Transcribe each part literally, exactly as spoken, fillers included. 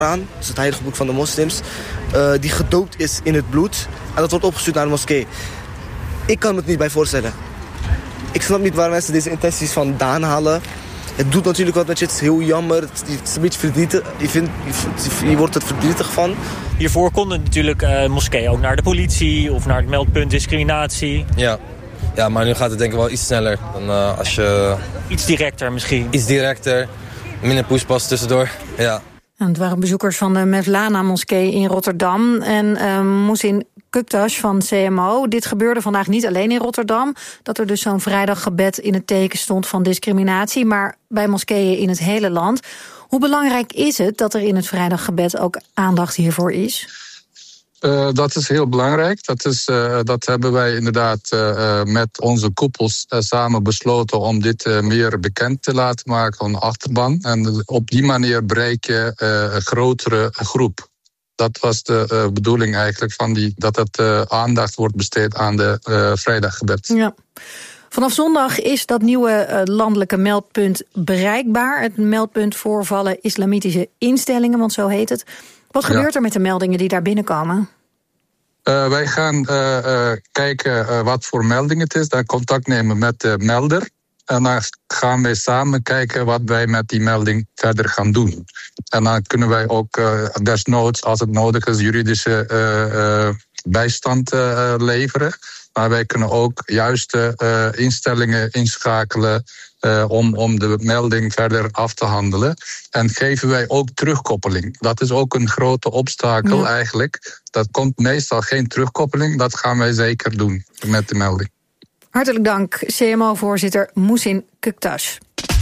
Koran, dus het heilige boek van de moslims, uh, die gedoopt is in het bloed. En dat wordt opgestuurd naar de moskee. Ik kan me het niet bij voorstellen. Ik snap niet waar mensen deze intenties vandaan halen. Het doet natuurlijk wat met je, het is heel jammer. Het is een beetje verdrietig. Je, vindt, je, je wordt er verdrietig van. Hiervoor konden natuurlijk uh, moskeeën ook naar de politie of naar het meldpunt discriminatie. Ja. Ja, maar nu gaat het denk ik wel iets sneller dan uh, als je... Iets directer misschien. Iets directer, minder poespas tussendoor, ja. En het waren bezoekers van de Mevlana-moskee in Rotterdam. En uh, Muhsin Kuktas van C M O. Dit gebeurde vandaag niet alleen in Rotterdam. Dat er dus zo'n vrijdaggebed in het teken stond van discriminatie. Maar bij moskeeën in het hele land. Hoe belangrijk is het dat er in het vrijdaggebed ook aandacht hiervoor is? Uh, dat is heel belangrijk. Dat, is, uh, dat hebben wij inderdaad uh, met onze koepels uh, samen besloten om dit uh, meer bekend te laten maken aan de achterban. En op die manier bereik je uh, een grotere groep. Dat was de uh, bedoeling eigenlijk, van die, dat het uh, aandacht wordt besteed aan de uh, vrijdaggebed. Ja. Vanaf zondag is dat nieuwe uh, landelijke meldpunt bereikbaar. Het meldpunt voorvallen islamitische instellingen, want zo heet het. Wat gebeurt ja. er met de meldingen die daar binnenkomen? Uh, wij gaan uh, uh, kijken uh, wat voor melding het is. Dan contact nemen met de melder. En dan gaan wij samen kijken wat wij met die melding verder gaan doen. En dan kunnen wij ook uh, desnoods, als het nodig is, juridische uh, uh, bijstand uh, leveren. Maar wij kunnen ook juiste uh, instellingen inschakelen uh, om, om de melding verder af te handelen. En geven wij ook terugkoppeling. Dat is ook een grote obstakel ja. eigenlijk. Dat komt meestal geen terugkoppeling. Dat gaan wij zeker doen met de melding. Hartelijk dank, C M O-voorzitter Muhsin Kuktas.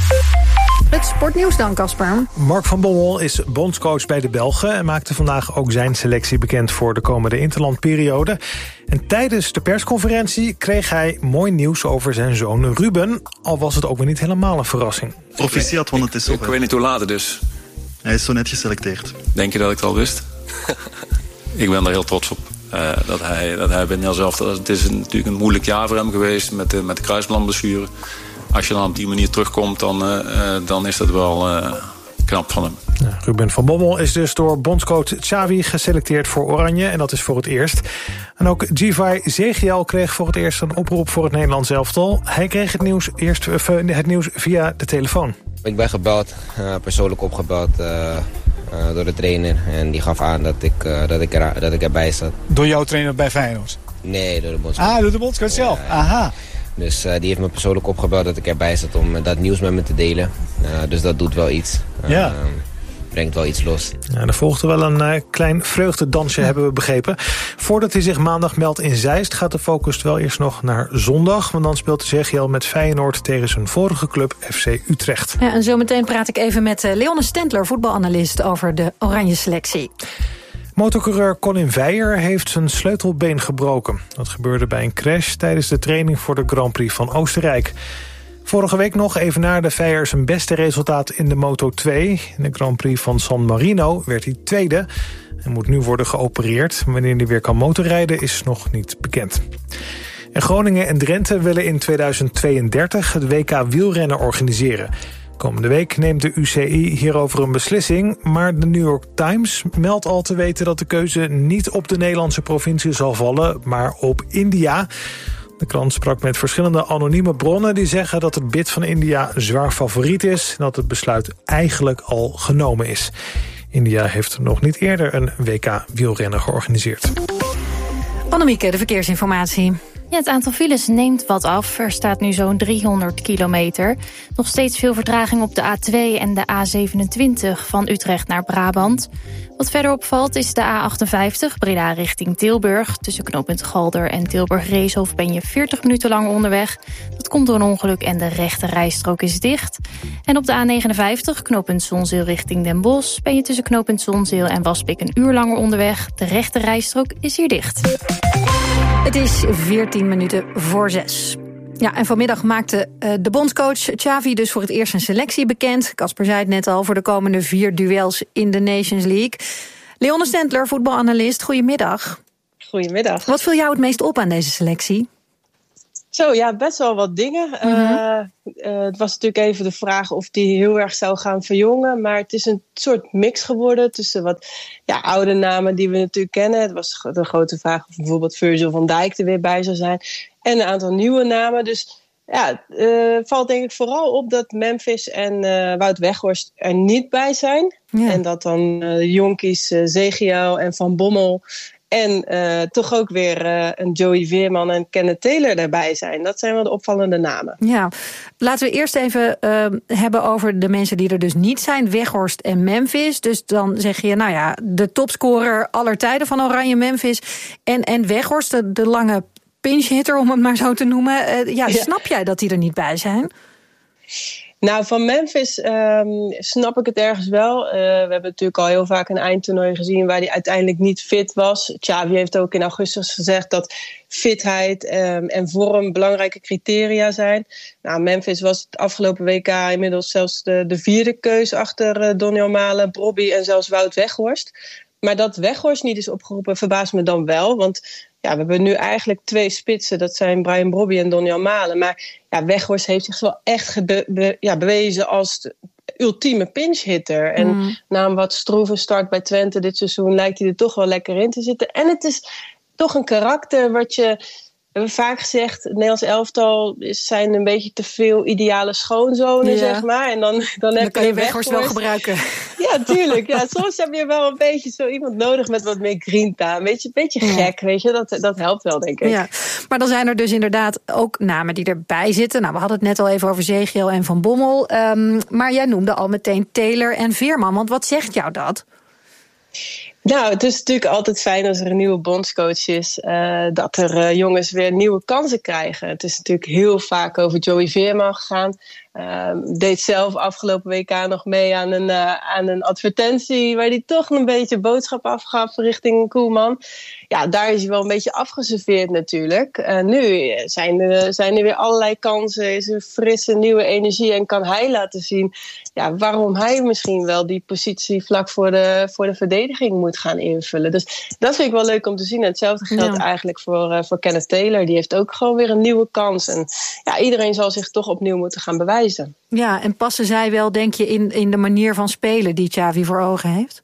Het sportnieuws dan, Casper. Mark van Bommel is bondscoach bij de Belgen en maakte vandaag ook zijn selectie bekend voor de komende interlandperiode. En tijdens de persconferentie kreeg hij mooi nieuws over zijn zoon Ruben, al was het ook weer niet helemaal een verrassing. Proficiat, want het is zo. Ik weet niet hoe laat het is. Hij is zo net geselecteerd. Denk je dat ik het al wist? Ik ben er heel trots op. Uh, dat hij, dat hij bij Nederland zelf... Het is een, natuurlijk een moeilijk jaar voor hem geweest met de, met de kruisbandblessure. Als je dan op die manier terugkomt, dan, uh, dan is dat wel uh, knap van hem. Ja, Ruben van Bommel is dus door bondscoach Xavi geselecteerd voor Oranje. En dat is voor het eerst. En ook Givay Zegiel kreeg voor het eerst een oproep voor het Nederlands elftal. Hij kreeg het nieuws, eerst, uh, het nieuws via de telefoon. Ik ben gebeld, uh, persoonlijk opgebeld uh, uh, door de trainer. En die gaf aan dat ik, uh, dat, ik er, dat ik erbij zat. Door jouw trainer bij Feyenoord? Nee, door de bondscoach. Ah, door de bondscoach zelf? Ja, ja. Aha. Dus uh, die heeft me persoonlijk opgebeld dat ik erbij zat om uh, dat nieuws met me te delen. Uh, dus dat doet wel iets. Uh, ja. Brengt wel iets los. Ja, er volgde wel een uh, klein vreugdedansje, hebben we begrepen. Voordat hij zich maandag meldt in Zeist, gaat de focus wel eerst nog naar zondag. Want dan speelt Zegiel met Feyenoord tegen zijn vorige club F C Utrecht. Ja, en zometeen praat ik even met uh, Leone Stendler, voetbalanalist, over de oranje selectie. Motorcoureur Colin Veijer heeft zijn sleutelbeen gebroken. Dat gebeurde bij een crash tijdens de training voor de Grand Prix van Oostenrijk. Vorige week nog evenaarde Veijer zijn beste resultaat in de Moto twee. In de Grand Prix van San Marino werd hij tweede. Hij moet nu worden geopereerd. Wanneer hij weer kan motorrijden is nog niet bekend. En Groningen en Drenthe willen in tweeduizend tweeëndertig het W K wielrennen organiseren. Komende week neemt de U C I hierover een beslissing, maar de New York Times meldt al te weten dat de keuze niet op de Nederlandse provincie zal vallen, maar op India. De krant sprak met verschillende anonieme bronnen die zeggen dat het bid van India zwaar favoriet is en dat het besluit eigenlijk al genomen is. India heeft nog niet eerder een W K wielrennen georganiseerd. Annemieke, de verkeersinformatie. Ja, het aantal files neemt wat af. Er staat nu zo'n driehonderd kilometer. Nog steeds veel vertraging op de A twee en de A zevenentwintig van Utrecht naar Brabant. Wat verder opvalt is de A achtenvijftig, Breda richting Tilburg. Tussen knooppunt Galder en Tilburg-Reeshof ben je veertig minuten lang onderweg. Dat komt door een ongeluk en de rechte rijstrook is dicht. En op de A negenenvijftig, knooppunt Zonzeel richting Den Bosch, ben je tussen knooppunt Zonzeel en Waspik een uur langer onderweg. De rechte rijstrook is hier dicht. Het is veertien minuten voor zes. Ja, en vanmiddag maakte uh, de bondscoach Xavi dus voor het eerst een selectie bekend. Casper zei het net al, voor de komende vier duels in de Nations League. Leone Stendler, voetbalanalist, goedemiddag. Goedemiddag. Wat viel jou het meest op aan deze selectie? Zo, ja, best wel wat dingen. Mm-hmm. Uh, uh, het was natuurlijk even de vraag of die heel erg zou gaan verjongen. Maar het is een soort mix geworden tussen wat ja, oude namen die we natuurlijk kennen. Het was de grote vraag of bijvoorbeeld Virgil van Dijk er weer bij zou zijn. En een aantal nieuwe namen. Dus ja, uh, valt denk ik vooral op dat Memphis en uh, Wout Weghorst er niet bij zijn. Ja. En dat dan uh, jonkies uh, Zegiel en Van Bommel... En uh, toch ook weer uh, een Joey Veerman en Kenneth Taylor erbij zijn. Dat zijn wel de opvallende namen. Ja, laten we eerst even uh, hebben over de mensen die er dus niet zijn. Weghorst en Memphis. Dus dan zeg je, nou ja, de topscorer aller tijden van Oranje, Memphis. En, en Weghorst, de, de lange pinch-hitter, om het maar zo te noemen. Uh, ja, ja, snap jij dat die er niet bij zijn? Nou, van Memphis um, snap ik het ergens wel. Uh, we hebben natuurlijk al heel vaak een eindtoernooi gezien waar hij uiteindelijk niet fit was. Xavi heeft ook in augustus gezegd dat fitheid um, en vorm belangrijke criteria zijn. Nou, Memphis was het afgelopen W K inmiddels zelfs de, de vierde keus achter uh, Donny Malen, Brobby en zelfs Wout Weghorst. Maar dat Weghorst niet is opgeroepen verbaast me dan wel, want... Ja, we hebben nu eigenlijk twee spitsen. Dat zijn Brian Brobby en Donny Malen. Maar ja, Weghorst heeft zich wel echt gebe- be- ja, bewezen als de ultieme pinch-hitter. En mm. na een wat stroeve start bij Twente dit seizoen lijkt hij er toch wel lekker in te zitten. En het is toch een karakter wat je... We hebben vaak gezegd, het Nederlands elftal zijn een beetje te veel ideale schoonzonen, ja. zeg maar. En dan, dan, dan heb kan je Weghorst Weghorst wel gebruiken. Ja, tuurlijk. Ja, soms heb je wel een beetje zo iemand nodig met wat meer grinta. Een beetje, een beetje gek, ja. weet je. Dat, dat helpt wel, denk ik. Ja. Maar dan zijn er dus inderdaad ook namen die erbij zitten. Nou, we hadden het net al even over Zegiel en Van Bommel. Um, maar jij noemde al meteen Taylor en Veerman. Want wat zegt jou dat? Nou, het is natuurlijk altijd fijn als er een nieuwe bondscoach is. Uh, dat er uh, jongens weer nieuwe kansen krijgen. Het is natuurlijk heel vaak over Joey Veerman gegaan. Uh, deed zelf afgelopen W K nog mee aan een, uh, aan een advertentie... waar hij toch een beetje boodschap afgaf richting Koeman. Ja, daar is hij wel een beetje afgeserveerd natuurlijk. Uh, nu zijn er, zijn er weer allerlei kansen, is er frisse nieuwe energie... en kan hij laten zien ja, waarom hij misschien wel die positie... vlak voor de, voor de verdediging moet gaan invullen. Dus dat vind ik wel leuk om te zien. En hetzelfde geldt ja. eigenlijk voor, uh, voor Kenneth Taylor. Die heeft ook gewoon weer een nieuwe kans. En ja, iedereen zal zich toch opnieuw moeten gaan bewijzen. Ja, en passen zij wel, denk je, in, in de manier van spelen die Xavi voor ogen heeft?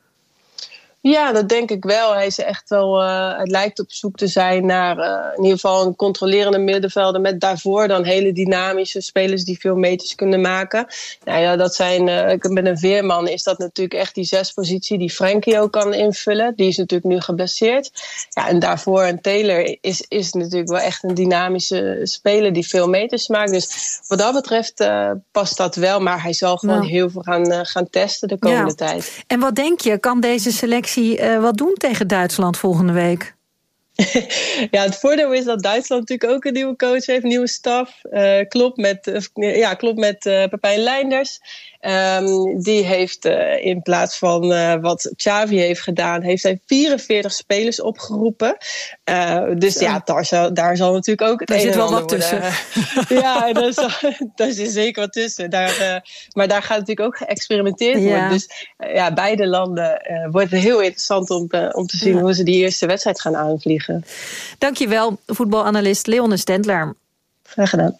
Ja, dat denk ik wel. Hij is echt wel, uh, het lijkt op zoek te zijn naar uh, in ieder geval een controlerende middenvelder met daarvoor dan hele dynamische spelers die veel meters kunnen maken. Nou ja, dat zijn, uh, met een Veerman is dat natuurlijk echt die zespositie die Frenkie ook kan invullen. Die is natuurlijk nu geblesseerd. Ja, en daarvoor een Taylor is, is natuurlijk wel echt een dynamische speler die veel meters maakt. Dus wat dat betreft uh, past dat wel, maar hij zal gewoon nou. heel veel gaan, uh, gaan testen de komende ja. tijd. En wat denk je, kan deze selectie Uh, wat doen tegen Duitsland volgende week? Ja, het voordeel is dat Duitsland natuurlijk ook een nieuwe coach heeft, een nieuwe staf. Uh, klopt met, uh, ja, klopt met uh, Pepijn Leinders. Um, die heeft uh, in plaats van uh, wat Xavi heeft gedaan, heeft hij vierenveertig spelers opgeroepen. Uh, dus ja, ja daar, zal, daar zal natuurlijk ook het daar een zit en wel ander wat tussen. Worden. Ja, daar, zal, daar zit zeker wat tussen. Daar, uh, maar daar gaat natuurlijk ook geëxperimenteerd ja. worden. Dus uh, ja, beide landen uh, wordt het heel interessant om, uh, om te zien ja. hoe ze die eerste wedstrijd gaan aanvliegen. Dankjewel, voetbalanalist Leone Stendler. Graag gedaan.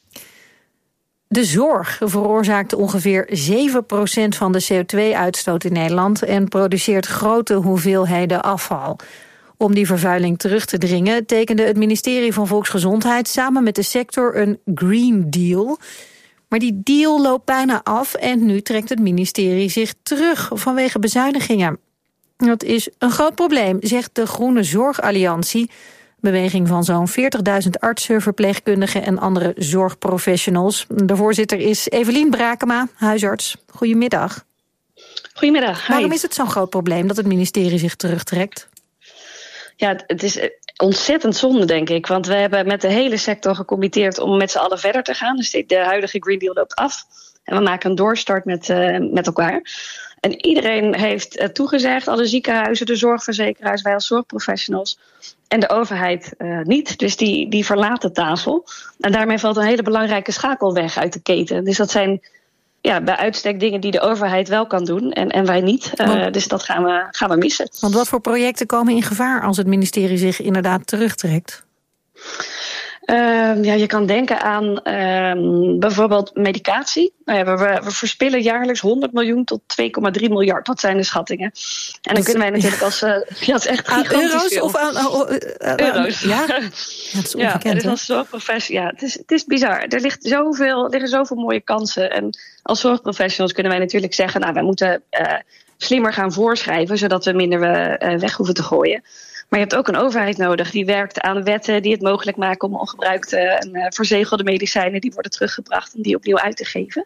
De zorg veroorzaakt ongeveer zeven procent van de C O twee uitstoot in Nederland en produceert grote hoeveelheden afval. Om die vervuiling terug te dringen tekende het ministerie van Volksgezondheid samen met de sector een Green Deal. Maar die deal loopt bijna af en nu trekt het ministerie zich terug vanwege bezuinigingen. Dat is een groot probleem, zegt de Groene Zorgalliantie. Beweging van zo'n veertigduizend artsen, verpleegkundigen en andere zorgprofessionals. De voorzitter is Evelien Brakema, huisarts. Goedemiddag. Goedemiddag. Waarom is het zo'n groot probleem dat het ministerie zich terugtrekt? Ja, het is ontzettend zonde, denk ik. Want we hebben met de hele sector gecommitteerd om met z'n allen verder te gaan. Dus de huidige Green Deal loopt af. En we maken een doorstart met, uh, met elkaar. En iedereen heeft uh, toegezegd, alle ziekenhuizen, de zorgverzekeraars, wij als zorgprofessionals. En de overheid uh, niet. Dus die, die verlaat de tafel. En daarmee valt een hele belangrijke schakel weg uit de keten. Dus dat zijn ja, bij uitstek dingen die de overheid wel kan doen en, en wij niet. Uh, want, dus dat gaan we, gaan we missen. Want wat voor projecten komen in gevaar als het ministerie zich inderdaad terugtrekt? Uh, ja, je kan denken aan uh, bijvoorbeeld medicatie. Nou ja, we, we verspillen jaarlijks honderd miljoen tot twee komma drie miljard. Dat zijn de schattingen. En dan dus, kunnen wij natuurlijk als... Uh, ja, het is echt gigantisch euro's veel. Of aan uh, uh, uh, euro's? Ja, dat is ongekend. Ja, dus als zorgprofessional, ja, het is, het is bizar. Er ligt zoveel, er liggen zoveel mooie kansen. En als zorgprofessionals kunnen wij natuurlijk zeggen... nou, wij moeten uh, slimmer gaan voorschrijven... zodat we minder uh, weg hoeven te gooien. Maar je hebt ook een overheid nodig die werkt aan wetten die het mogelijk maken om ongebruikte en uh, verzegelde medicijnen die worden teruggebracht om die opnieuw uit te geven.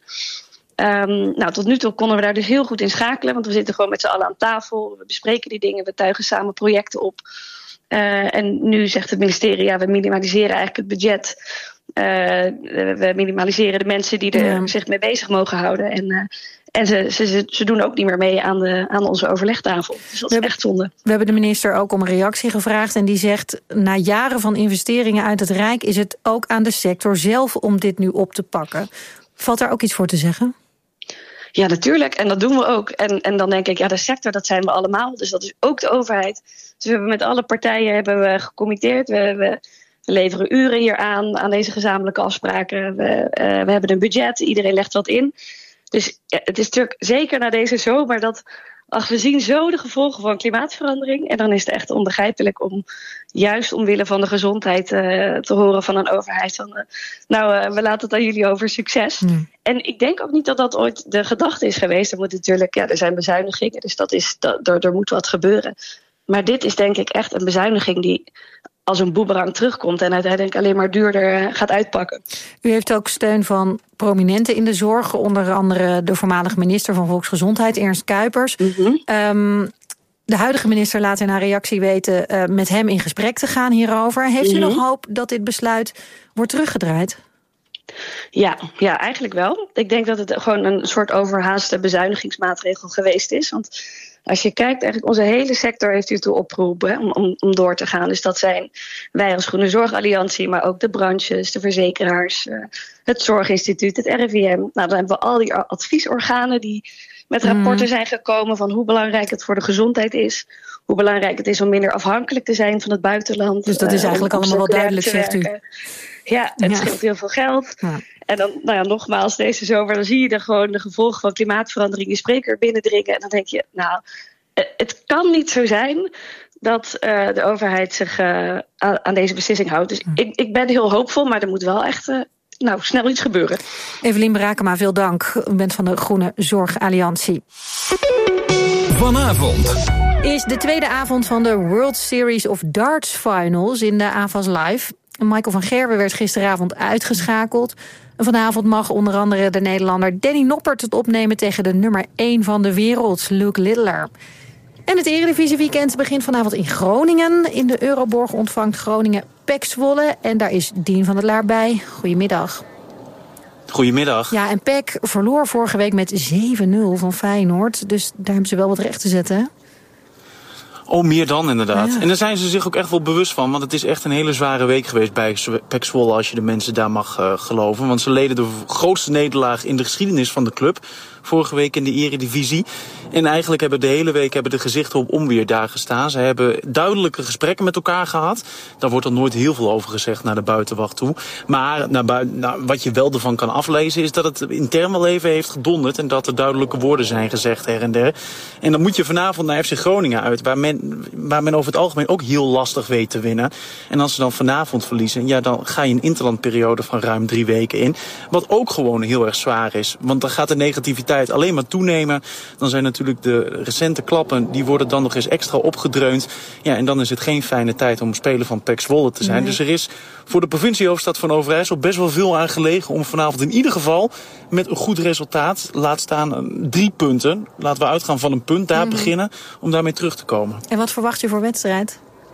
Um, nou, tot nu toe konden we daar dus heel goed in schakelen, want we zitten gewoon met z'n allen aan tafel. We bespreken die dingen, we tuigen samen projecten op. Uh, en nu zegt het ministerie, ja, we minimaliseren eigenlijk het budget. Uh, we minimaliseren de mensen die er ja. zich mee bezig mogen houden. En, uh, en ze, ze, ze doen ook niet meer mee aan, de, aan onze overlegtafel. Dus dat is echt zonde. We hebben de minister ook om een reactie gevraagd. En die zegt, na jaren van investeringen uit het Rijk... is het ook aan de sector zelf om dit nu op te pakken. Valt daar ook iets voor te zeggen? Ja, natuurlijk. En dat doen we ook. En, en dan denk ik, ja, de sector, dat zijn we allemaal. Dus dat is ook de overheid. Dus we hebben met alle partijen hebben we gecommitteerd. We, we We leveren uren hier aan, aan deze gezamenlijke afspraken. We, uh, we hebben een budget, iedereen legt wat in. Dus ja, het is natuurlijk zeker na deze zomer dat... ach, we zien zo de gevolgen van klimaatverandering. En dan is het echt onbegrijpelijk om juist omwille van de gezondheid uh, te horen van een overheid. Van, uh, nou, uh, we laten het aan jullie over, succes. Mm. En ik denk ook niet dat dat ooit de gedachte is geweest. Er moet natuurlijk, ja, er zijn bezuinigingen, dus dat is, dat, er, er moet wat gebeuren. Maar dit is denk ik echt een bezuiniging die als een boemerang terugkomt en uiteindelijk alleen maar duurder gaat uitpakken. U heeft ook steun van prominenten in de zorg, onder andere de voormalige minister van Volksgezondheid, Ernst Kuipers. Mm-hmm. Um, de huidige minister laat in haar reactie weten uh, met hem in gesprek te gaan hierover. Heeft mm-hmm. u nog hoop dat dit besluit wordt teruggedraaid? Ja, ja, eigenlijk wel. Ik denk dat het gewoon een soort overhaaste bezuinigingsmaatregel geweest is. Want als je kijkt, eigenlijk onze hele sector heeft u toe opgeroepen om, om, om door te gaan. Dus dat zijn wij als Groene Zorgalliantie, maar ook de branches, de verzekeraars, uh, het Zorginstituut, het R I V M. Nou, dan hebben we al die adviesorganen die met rapporten zijn gekomen van hoe belangrijk het voor de gezondheid is. Hoe belangrijk het is om minder afhankelijk te zijn van het buitenland. Dus dat is eigenlijk uh, allemaal wel duidelijk, zegt u. Ja, het ja. scheelt heel veel geld. Ja. En dan, nou ja, nogmaals, deze zomer, dan zie je er gewoon de gevolgen van klimaatverandering in spreker binnendringen. En dan denk je, nou, het kan niet zo zijn dat uh, de overheid zich uh, aan deze beslissing houdt. Dus ja. ik, ik ben heel hoopvol, maar er moet wel echt uh, nou, snel iets gebeuren. Evelien Brakema, veel dank. U bent van de Groene Zorgalliantie. Vanavond is de tweede avond van de World Series of Darts Finals in de A F A S Live. Michael van Gerwen werd gisteravond uitgeschakeld. En vanavond mag onder andere de Nederlander Danny Noppert het opnemen tegen de nummer één van de wereld, Luke Littler. En het Eredivisie-weekend begint vanavond in Groningen. In de Euroborg ontvangt Groningen P E C Zwolle. En daar is Dien van der Laar bij. Goedemiddag. Goedemiddag. Ja, en P E C verloor vorige week met zeven nul van Feyenoord. Dus daar hebben ze wel wat recht te zetten, hè? Oh, meer dan inderdaad. Ja. En daar zijn ze zich ook echt wel bewust van. Want het is echt een hele zware week geweest bij P E C Zwolle, als je de mensen daar mag uh, geloven. Want ze leden de grootste nederlaag in de geschiedenis van de club. Vorige week in de Eredivisie. En eigenlijk hebben de hele week hebben de gezichten op onweer daar gestaan. Ze hebben duidelijke gesprekken met elkaar gehad. Daar wordt er nooit heel veel over gezegd naar de buitenwacht toe. Maar naar bui- nou, wat je wel ervan kan aflezen is dat het intern wel even heeft gedonderd. En dat er duidelijke woorden zijn gezegd her en der. En dan moet je vanavond naar F C Groningen uit. Waar men, waar men over het algemeen ook heel lastig weet te winnen. En als ze dan vanavond verliezen, ja, dan ga je een interlandperiode van ruim drie weken in. Wat ook gewoon heel erg zwaar is. Want dan gaat de negativiteit alleen maar toenemen. Dan zijn natuurlijk de recente klappen, die worden dan nog eens extra opgedreund. Ja, en dan is het geen fijne tijd om speler van P E C Zwolle te zijn. Nee. Dus er is voor de provinciehoofdstad van Overijssel best wel veel aan gelegen om vanavond in ieder geval met een goed resultaat, laat staan drie punten. Laten we uitgaan van een punt, daar mm-hmm. beginnen, om daarmee terug te komen. En wat verwacht je voor wedstrijd?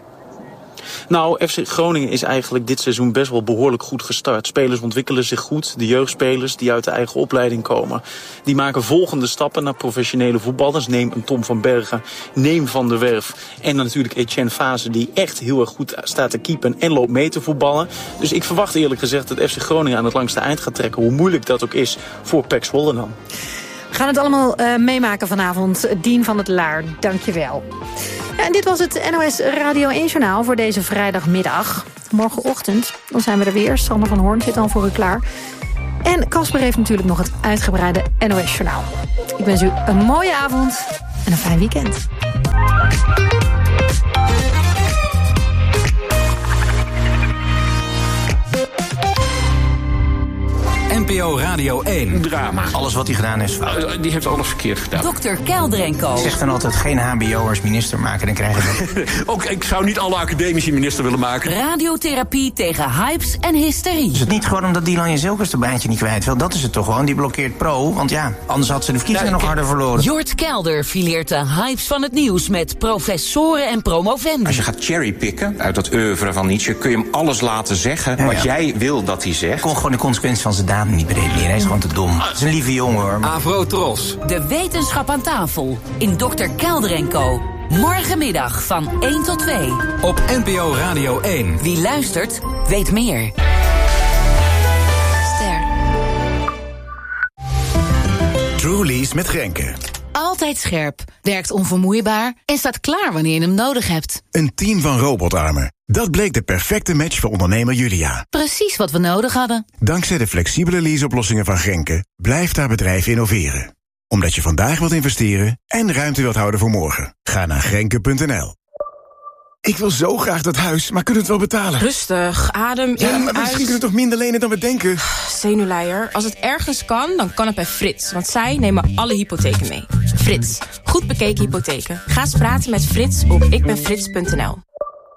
Nou, F C Groningen is eigenlijk dit seizoen best wel behoorlijk goed gestart. Spelers ontwikkelen zich goed. De jeugdspelers die uit de eigen opleiding komen, die maken volgende stappen naar professionele voetballers. Neem een Tom van Bergen, neem Van der Werf en natuurlijk Etienne Fase, die echt heel erg goed staat te keepen en loopt mee te voetballen. Dus ik verwacht eerlijk gezegd dat F C Groningen aan het langste eind gaat trekken, hoe moeilijk dat ook is voor P E C Zwolle dan. We gaan het allemaal uh, meemaken vanavond. Dien van der Laar, dank je wel. En dit was het N O S Radio één Journaal voor deze vrijdagmiddag. Morgenochtend, dan zijn we er weer. Sander van Hoorn zit dan voor u klaar. En Casper heeft natuurlijk nog het uitgebreide N O S-journaal. Ik wens u een mooie avond en een fijn weekend. N P O Radio één. Drama. Alles wat hij gedaan is fout. Uh, die heeft alles verkeerd gedaan. dokter Kelder en Co. Zegt dan altijd geen H B O'ers minister maken, dan krijgen we... Ook, ik zou niet alle academici minister willen maken. Radiotherapie tegen hypes en hysterie. Is het niet gewoon omdat Dylan Jezelkes de baantje niet kwijt wil? Dat is het toch gewoon. Die blokkeert Pro, want ja, anders had ze de verkiezingen ja, nog harder verloren. Jort Kelder fileert de hypes van het nieuws met professoren en promovendi. Als je gaat cherrypicken uit dat oeuvre van Nietzsche, kun je hem alles laten zeggen ja, wat ja. jij wil dat hij zegt. Ik kon gewoon de consequenties van zijn daden niet bedenken. Hij is gewoon te dom. Het is een lieve jongen hoor. Maar... Avro Tros. De wetenschap aan tafel in dokter Kelder en Co. Morgenmiddag van één tot twee. Op N P O Radio één. Wie luistert, weet meer. Ster. Trulies met Grenke. Altijd scherp, werkt onvermoeibaar en staat klaar wanneer je hem nodig hebt. Een team van robotarmen. Dat bleek de perfecte match voor ondernemer Julia. Precies wat we nodig hadden. Dankzij de flexibele leaseoplossingen van Grenke blijft haar bedrijf innoveren. Omdat je vandaag wilt investeren en ruimte wilt houden voor morgen. Ga naar grenke punt n l. Ik wil zo graag dat huis, maar kunnen we het wel betalen? Rustig, adem in, ja, maar misschien uit. kunnen we toch minder lenen dan we denken? Zenuwleier, als het ergens kan, dan kan het bij Frits. Want zij nemen alle hypotheken mee. Frits, goed bekeken hypotheken. Ga eens praten met Frits op ikbenfrits punt n l.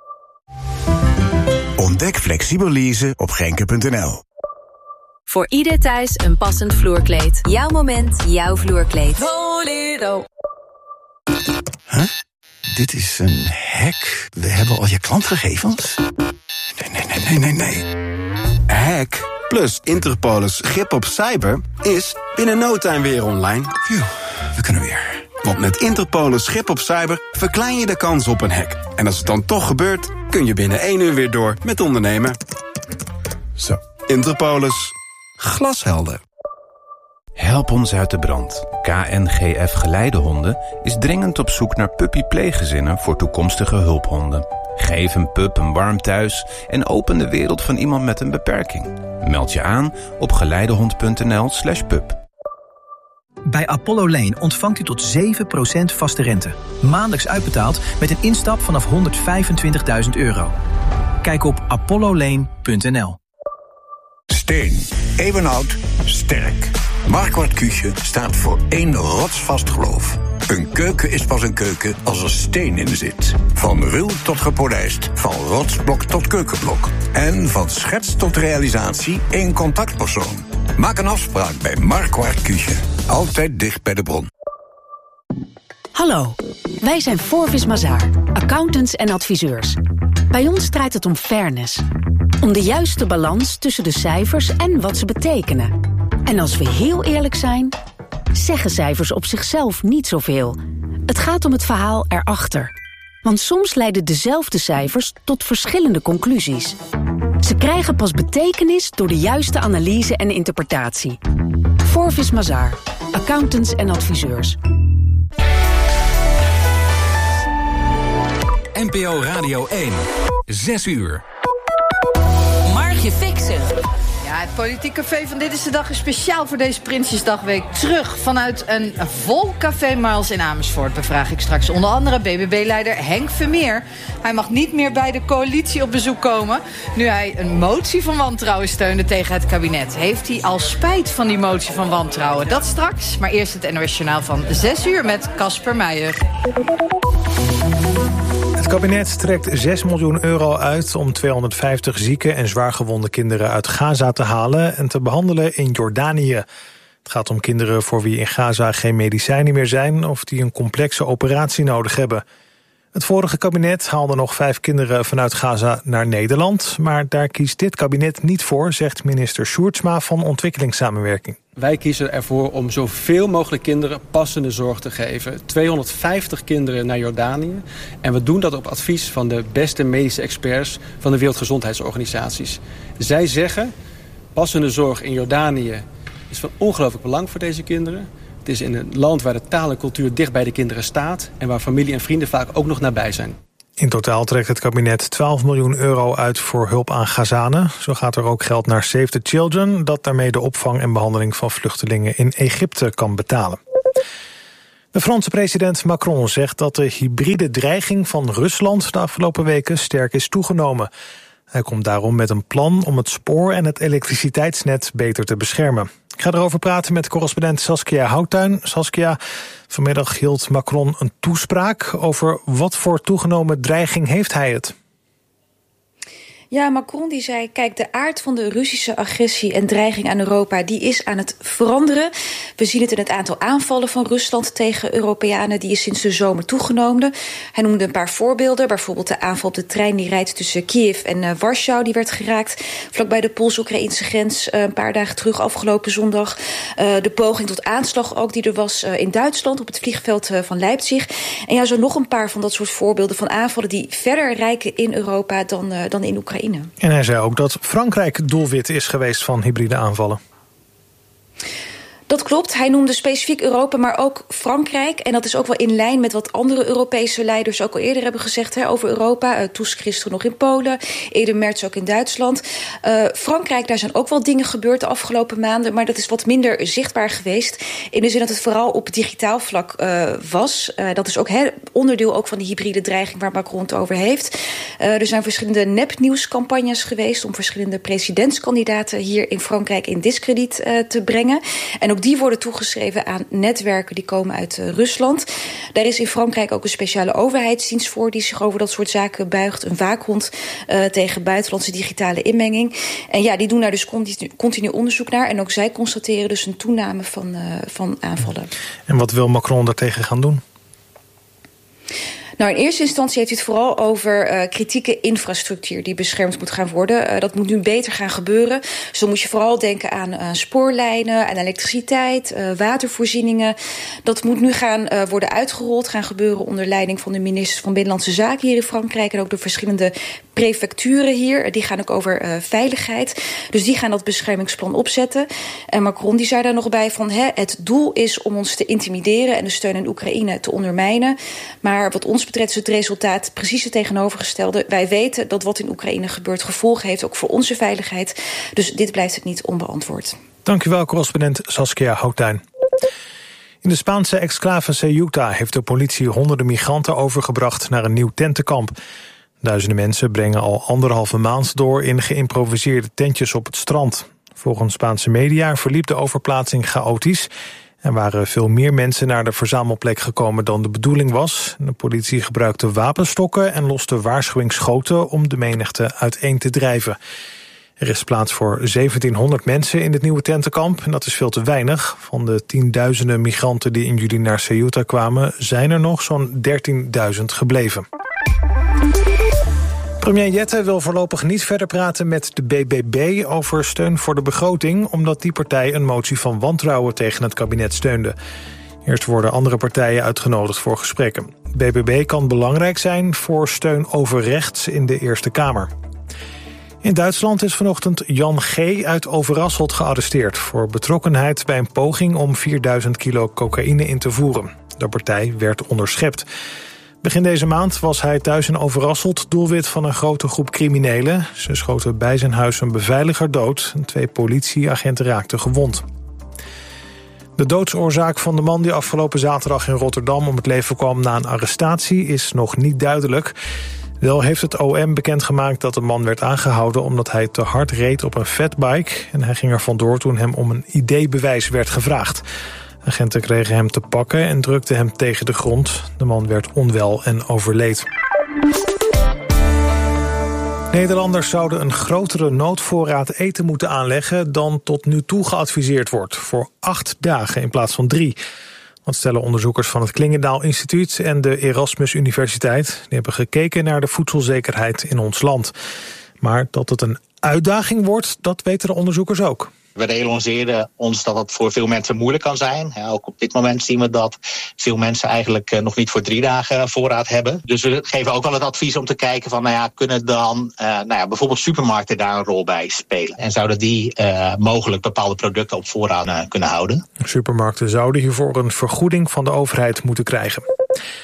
Ontdek flexibel leasen op grenke punt n l. Voor ieder thuis een passend vloerkleed. Jouw moment, jouw vloerkleed. Volero. Huh? Dit is een hack. We hebben al je klantgegevens? Nee, nee, nee, nee, nee, nee. Hack plus Interpolis grip op cyber is binnen no time weer online. Phew, we kunnen weer. Want met Interpolis grip op cyber verklein je de kans op een hack. En als het dan toch gebeurt, kun je binnen één uur weer door met ondernemen. Zo, Interpolis. Glashelder. Help ons uit de brand. K N G F Geleidehonden is dringend op zoek naar puppy-pleeggezinnen voor toekomstige hulphonden. Geef een pup een warm thuis en open de wereld van iemand met een beperking. Meld je aan op geleidehond punt n l slash pup. Bij Apollo Lane ontvangt u tot zeven procent vaste rente. Maandelijks uitbetaald met een instap vanaf honderdvijfentwintigduizend euro. Kijk op apollo lane punt n l. Steen, eeuwenoud, sterk. Marquardt Küche staat voor één rotsvast geloof. Een keuken is pas een keuken als er steen in zit. Van ruw tot gepolijst, van rotsblok tot keukenblok. En van schets tot realisatie één contactpersoon. Maak een afspraak bij Marquardt Küche. Altijd dicht bij de bron. Hallo, wij zijn Forvis Mazars, accountants en adviseurs. Bij ons draait het om fairness. Om de juiste balans tussen de cijfers en wat ze betekenen. En als we heel eerlijk zijn, zeggen cijfers op zichzelf niet zoveel. Het gaat om het verhaal erachter. Want soms leiden dezelfde cijfers tot verschillende conclusies. Ze krijgen pas betekenis door de juiste analyse en interpretatie. Forvis Mazars, accountants en adviseurs. N P O Radio één, zes uur. Margje Fixen. Ja, het Politiek Café van Dit is de Dag is speciaal voor deze Prinsjesdagweek terug vanuit een vol Café Miles in Amersfoort. Bevraag ik straks onder andere B B B-leider Henk Vermeer. Hij mag niet meer bij de coalitie op bezoek komen nu hij een motie van wantrouwen steunde tegen het kabinet. Heeft hij al spijt van die motie van wantrouwen? Dat straks, maar eerst het N O S-journaal van zes uur met Casper Meijer. Het kabinet trekt zes miljoen euro uit om tweehonderdvijftig zieke en zwaargewonde kinderen uit Gaza te halen en te behandelen in Jordanië. Het gaat om kinderen voor wie in Gaza geen medicijnen meer zijn of die een complexe operatie nodig hebben. Het vorige kabinet haalde nog vijf kinderen vanuit Gaza naar Nederland, maar daar kiest dit kabinet niet voor, zegt minister Sjoerdsma van Ontwikkelingssamenwerking. Wij kiezen ervoor om zoveel mogelijk kinderen passende zorg te geven. tweehonderdvijftig kinderen naar Jordanië. En we doen dat op advies van de beste medische experts van de Wereldgezondheidsorganisaties. Zij zeggen, passende zorg in Jordanië is van ongelooflijk belang voor deze kinderen. Het is in een land waar de taal en cultuur dicht bij de kinderen staat en waar familie en vrienden vaak ook nog nabij zijn. In totaal trekt het kabinet twaalf miljoen euro uit voor hulp aan Gazanen. Zo gaat er ook geld naar Save the Children, dat daarmee de opvang en behandeling van vluchtelingen in Egypte kan betalen. De Franse president Macron zegt dat de hybride dreiging van Rusland de afgelopen weken sterk is toegenomen. Hij komt daarom met een plan om het spoor en het elektriciteitsnet beter te beschermen. Ik ga erover praten met correspondent Saskia Houttuin. Saskia, vanmiddag hield Macron een toespraak. Over wat voor toegenomen dreiging heeft hij het? Ja, Macron die zei, kijk, de aard van de Russische agressie en dreiging aan Europa, die is aan het veranderen. We zien het in het aantal aanvallen van Rusland tegen Europeanen, die is sinds de zomer toegenomen. Hij noemde een paar voorbeelden, bijvoorbeeld de aanval op de trein die rijdt tussen Kiev en uh, Warschau, die werd geraakt vlakbij de Pools-Oekraïnse grens uh, een paar dagen terug, afgelopen zondag. Uh, de poging tot aanslag ook die er was uh, in Duitsland op het vliegveld uh, van Leipzig. En ja, zo nog een paar van dat soort voorbeelden van aanvallen die verder rijken in Europa dan, uh, dan in Oekraïne. En hij zei ook dat Frankrijk doelwit is geweest van hybride aanvallen. Dat klopt. Hij noemde specifiek Europa, maar ook Frankrijk. En dat is ook wel in lijn met wat andere Europese leiders ook al eerder hebben gezegd hè, over Europa. Uh, Tusk gisteren nog in Polen, eerder Merz ook in Duitsland. Uh, Frankrijk, daar zijn ook wel dingen gebeurd de afgelopen maanden, maar dat is wat minder zichtbaar geweest. In de zin dat het vooral op digitaal vlak uh, was. Uh, dat is ook he, onderdeel ook van die hybride dreiging waar Macron het over heeft. Uh, er zijn verschillende nepnieuwscampagnes geweest om verschillende presidentskandidaten hier in Frankrijk in diskrediet uh, te brengen. En ook die worden toegeschreven aan netwerken die komen uit uh, Rusland. Daar is in Frankrijk ook een speciale overheidsdienst voor die zich over dat soort zaken buigt. Een waakhond uh, tegen buitenlandse digitale inmenging. En ja, die doen daar dus continu, continu onderzoek naar. En ook zij constateren dus een toename van, uh, van aanvallen. En wat wil Macron daartegen gaan doen? Nou, in eerste instantie heeft hij het vooral over uh, kritieke infrastructuur die beschermd moet gaan worden. Uh, dat moet nu beter gaan gebeuren. Dus dan moet je vooral denken aan uh, spoorlijnen, aan elektriciteit, uh, watervoorzieningen. Dat moet nu gaan uh, worden uitgerold, gaan gebeuren onder leiding van de ministers van Binnenlandse Zaken hier in Frankrijk en ook de verschillende prefecturen hier. Die gaan ook over uh, veiligheid. Dus die gaan dat beschermingsplan opzetten. En Macron die zei daar nog bij van hè, het doel is om ons te intimideren en de steun aan Oekraïne te ondermijnen. Maar wat ons betreft is het resultaat precies het tegenovergestelde. Wij weten dat wat in Oekraïne gebeurt gevolgen heeft ook voor onze veiligheid. Dus dit blijft het niet onbeantwoord. Dank u wel, correspondent Saskia Houttuin. In de Spaanse exclave Ceuta heeft de politie honderden migranten overgebracht naar een nieuw tentenkamp. Duizenden mensen brengen al anderhalve maand door in geïmproviseerde tentjes op het strand. Volgens Spaanse media verliep de overplaatsing chaotisch. Er waren veel meer mensen naar de verzamelplek gekomen dan de bedoeling was. De politie gebruikte wapenstokken en loste waarschuwingsschoten om de menigte uiteen te drijven. Er is plaats voor zeventienhonderd mensen in het nieuwe tentenkamp en dat is veel te weinig. Van de tienduizenden migranten die in juli naar Ceuta kwamen zijn er nog zo'n dertienduizend gebleven. Premier Jette wil voorlopig niet verder praten met de B B B over steun voor de begroting, omdat die partij een motie van wantrouwen tegen het kabinet steunde. Eerst worden andere partijen uitgenodigd voor gesprekken. B B B kan belangrijk zijn voor steun over rechts in de Eerste Kamer. In Duitsland is vanochtend Jan G. uit Overasselt gearresteerd voor betrokkenheid bij een poging om vierduizend kilo cocaïne in te voeren. De partij werd onderschept. Begin deze maand was hij thuis in Overasselt doelwit van een grote groep criminelen. Ze schoten bij zijn huis een beveiliger dood en twee politieagenten raakten gewond. De doodsoorzaak van de man die afgelopen zaterdag in Rotterdam om het leven kwam na een arrestatie is nog niet duidelijk. Wel heeft het O M bekendgemaakt dat de man werd aangehouden omdat hij te hard reed op een fatbike en hij ging er vandoor toen hem om een I D-bewijs werd gevraagd. Agenten kregen hem te pakken en drukten hem tegen de grond. De man werd onwel en overleed. Nederlanders zouden een grotere noodvoorraad eten moeten aanleggen dan tot nu toe geadviseerd wordt. Voor acht dagen in plaats van drie. Dat stellen onderzoekers van het Klingendaal Instituut en de Erasmus Universiteit. Die hebben gekeken naar de voedselzekerheid in ons land. Maar dat het een uitdaging wordt, dat weten de onderzoekers ook. We realiseren ons dat het voor veel mensen moeilijk kan zijn. Ja, ook op dit moment zien we dat veel mensen eigenlijk nog niet voor drie dagen voorraad hebben. Dus we geven ook wel het advies om te kijken van, nou ja, kunnen dan uh, nou ja, bijvoorbeeld supermarkten daar een rol bij spelen? En zouden die uh, mogelijk bepaalde producten op voorraad uh, kunnen houden? Supermarkten zouden hiervoor een vergoeding van de overheid moeten krijgen.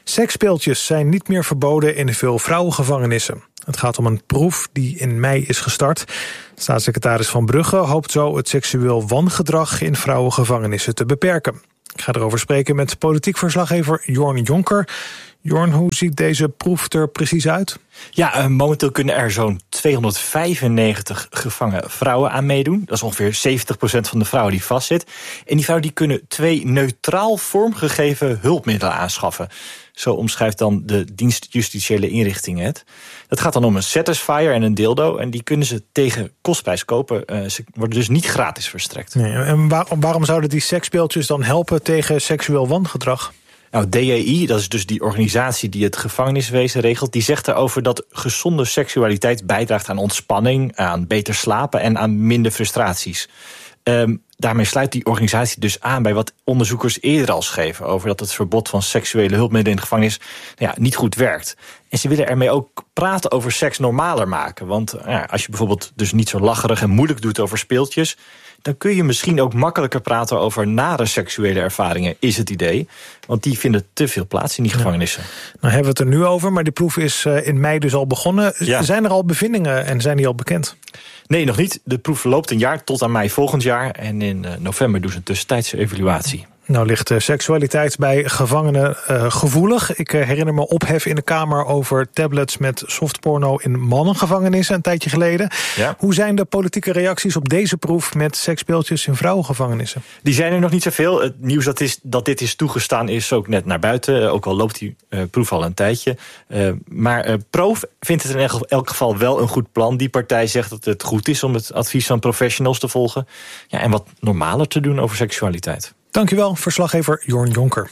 Seksspeeltjes zijn niet meer verboden in veel vrouwengevangenissen. Het gaat om een proef die in mei is gestart. Staatssecretaris Van Brugge hoopt zo het seksueel wangedrag in vrouwengevangenissen te beperken. Ik ga erover spreken met politiek verslaggever Jorn Jonker. Jorn, hoe ziet deze proef er precies uit? Ja, uh, momenteel kunnen er zo'n tweehonderdvijfennegentig gevangen vrouwen aan meedoen. Dat is ongeveer zeventig procent van de vrouwen die vastzit. En die vrouwen die kunnen twee neutraal vormgegeven hulpmiddelen aanschaffen. Zo omschrijft dan de dienst justitiële inrichtingen het. Dat gaat dan om een satisfier en een dildo. En die kunnen ze tegen kostprijs kopen. Uh, ze worden dus niet gratis verstrekt. Nee, en waar, waarom zouden die seksspeeltjes dan helpen tegen seksueel wangedrag? Nou, D E I, dat is dus die organisatie die het gevangeniswezen regelt, die zegt erover dat gezonde seksualiteit bijdraagt aan ontspanning, aan beter slapen en aan minder frustraties. Um, daarmee sluit die organisatie dus aan bij wat onderzoekers eerder al schreven over dat het verbod van seksuele hulpmiddelen in de gevangenis nou ja, niet goed werkt. En ze willen ermee ook praten over seks normaler maken. Want nou ja, als je bijvoorbeeld dus niet zo lacherig en moeilijk doet over speeltjes, dan kun je misschien ook makkelijker praten over nare seksuele ervaringen, is het idee. Want die vinden te veel plaats in die gevangenissen. Ja. Nou hebben we het er nu over, maar die proef is uh, in mei dus al begonnen. Ja. Zijn er al bevindingen en zijn die al bekend? Nee, nog niet. De proef loopt een jaar tot aan mei volgend jaar. En in uh, november doen ze een tussentijdse evaluatie. Nou ligt de seksualiteit bij gevangenen uh, gevoelig. Ik uh, herinner me ophef in de Kamer over tablets met softporno in mannengevangenissen een tijdje geleden. Ja. Hoe zijn de politieke reacties op deze proef met seksspeeltjes in vrouwengevangenissen? Die zijn er nog niet zoveel. Het nieuws dat, is, dat dit is toegestaan is ook net naar buiten. Ook al loopt die uh, proef al een tijdje. Uh, maar uh, Pro vindt het in elk geval wel een goed plan. Die partij zegt dat het goed is om het advies van professionals te volgen. Ja, en wat normaler te doen over seksualiteit. Dankjewel, verslaggever Jorn Jonker.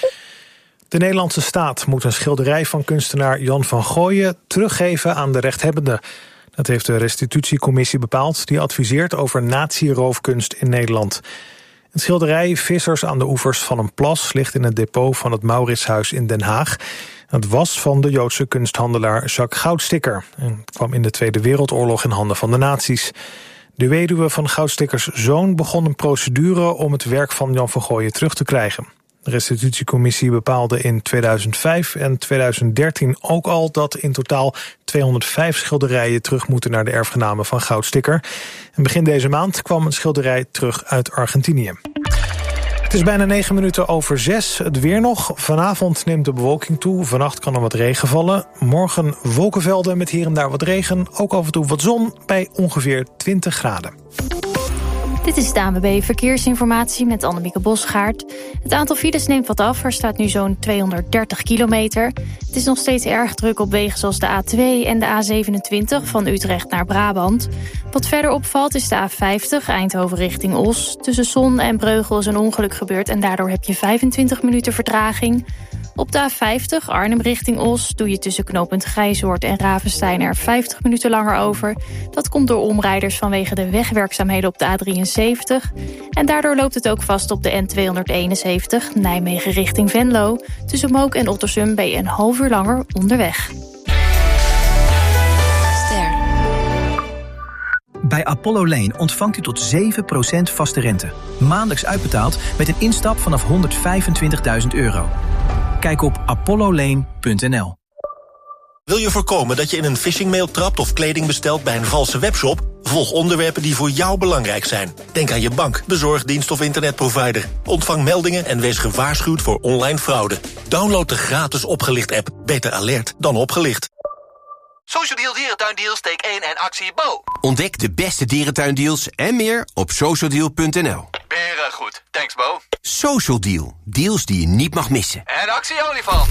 De Nederlandse staat moet een schilderij van kunstenaar Jan van Gooien teruggeven aan de rechthebbenden. Dat heeft de restitutiecommissie bepaald, die adviseert over nazi-roofkunst in Nederland. Het schilderij Vissers aan de oevers van een plas ligt in het depot van het Mauritshuis in Den Haag. Het was van de Joodse kunsthandelaar Jacques Goudsticker en kwam in de Tweede Wereldoorlog in handen van de nazi's. De weduwe van Goudstickers zoon begon een procedure om het werk van Jan van Gooien terug te krijgen. De restitutiecommissie bepaalde in tweeduizend vijf en tweeduizend dertien ook al dat in totaal tweehonderdvijf schilderijen terug moeten naar de erfgenamen van Goudsticker. En begin deze maand kwam een schilderij terug uit Argentinië. Het is bijna negen minuten over zes. Het weer nog. Vanavond neemt de bewolking toe. Vannacht kan er wat regen vallen. Morgen wolkenvelden met hier en daar wat regen. Ook af en toe wat zon bij ongeveer twintig graden. Dit is de A N W B Verkeersinformatie met Annemieke Bosgaard. Het aantal files neemt wat af. Er staat nu zo'n tweehonderddertig kilometer. Het is nog steeds erg druk op wegen zoals de A twee en de A zevenentwintig van Utrecht naar Brabant. Wat verder opvalt is de A vijftig Eindhoven richting Os. Tussen Zon en Breugel is een ongeluk gebeurd en daardoor heb je vijfentwintig minuten vertraging. Op de A vijftig Arnhem richting Os doe je tussen knooppunt Grijzoord en Ravenstein er vijftig minuten langer over. Dat komt door omrijders vanwege de wegwerkzaamheden op de A drieënzeventig. En daardoor loopt het ook vast op de N tweehonderdeenenzeventig Nijmegen richting Venlo. Tussen Mook en Ottersum ben je een half uur langer onderweg. Ster. Bij Apollo Lane ontvangt u tot zeven procent vaste rente. Maandelijks uitbetaald met een instap vanaf honderdvijfentwintigduizend euro. Kijk op apollo lane punt n l. Wil je voorkomen dat je in een phishingmail trapt of kleding bestelt bij een valse webshop? Volg onderwerpen die voor jou belangrijk zijn. Denk aan je bank, bezorgdienst of internetprovider. Ontvang meldingen en wees gewaarschuwd voor online fraude. Download de gratis Opgelicht-app. Beter alert dan opgelicht. Social Deal Dierentuindeals, steek één en actie Bo. Ontdek de beste dierentuindeals en meer op social deal punt n l. Beren goed. Thanks Bo. Social Deal. Deals die je niet mag missen. En actie olifant.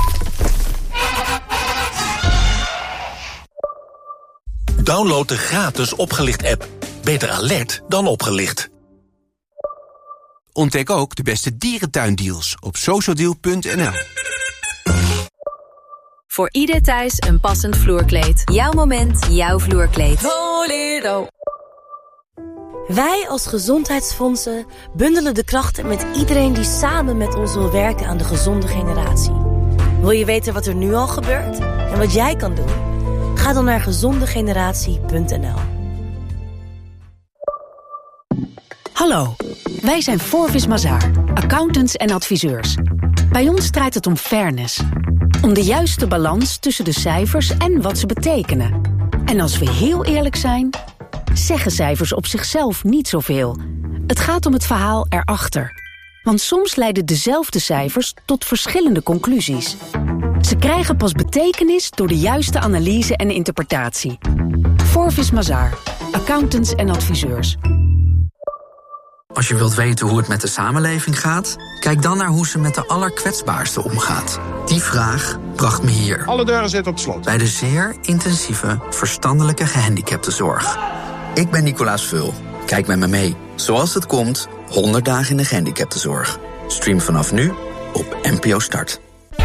Download de gratis Opgelicht-app. Beter alert dan opgelicht. Ontdek ook de beste dierentuindeals op social deal punt n l. Voor ieder thuis een passend vloerkleed. Jouw moment, jouw vloerkleed. Volero. Wij als gezondheidsfondsen bundelen de krachten met iedereen die samen met ons wil werken aan de gezonde generatie. Wil je weten wat er nu al gebeurt en wat jij kan doen? Ga dan naar gezonde generatie punt n l. Hallo, wij zijn Forvis Mazars, accountants en adviseurs. Bij ons draait het om fairness. Om de juiste balans tussen de cijfers en wat ze betekenen. En als we heel eerlijk zijn, zeggen cijfers op zichzelf niet zoveel. Het gaat om het verhaal erachter. Want soms leiden dezelfde cijfers tot verschillende conclusies. Ze krijgen pas betekenis door de juiste analyse en interpretatie. Forvis Mazars, accountants en adviseurs. Als je wilt weten hoe het met de samenleving gaat, kijk dan naar hoe ze met de allerkwetsbaarsten omgaat. Die vraag bracht me hier. Alle deuren zitten op slot. Bij de zeer intensieve verstandelijke gehandicaptenzorg. Ik ben Nicolaas Vul. Kijk met me mee. Zoals het komt, honderd dagen in de gehandicaptenzorg. Stream vanaf nu op N P O Start.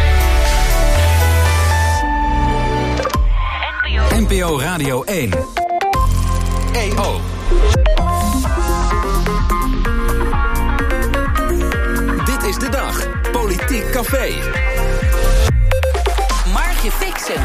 N P O Radio één. E O. Dit is de dag. Politiek Café. Margje Fixen.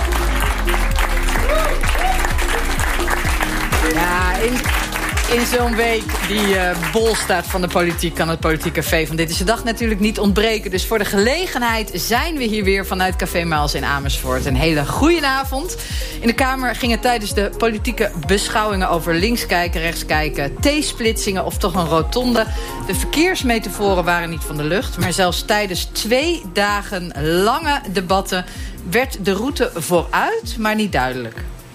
Ja, in, in zo'n week die uh, bol staat van de politiek kan het Politiek Café van Dit is de Dag natuurlijk niet ontbreken. Dus voor de gelegenheid zijn we hier weer vanuit Café Miles in Amersfoort. Een hele goeie avond. In de Kamer gingen tijdens de politieke beschouwingen over links kijken, rechts kijken, T-splitsingen of toch een rotonde. De verkeersmetaforen waren niet van de lucht, maar zelfs tijdens twee dagen lange debatten werd de route vooruit, maar niet duidelijk.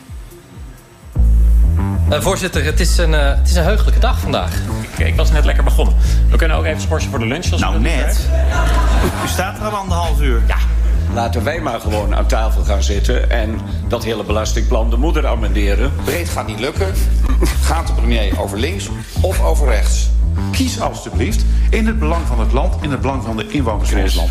Uh, voorzitter, het is, een, uh, het is een heugelijke dag vandaag. Ik, ik was net lekker begonnen. We kunnen ook even sporten voor de lunch. Als nou, net. U staat er al anderhalf uur. Ja. Laten wij maar gewoon aan tafel gaan zitten en dat hele belastingplan de moeder amenderen. Breed gaat niet lukken. Gaat de premier over links of over rechts? Kies alstublieft in het belang van het land, in het belang van de inwoners van het land.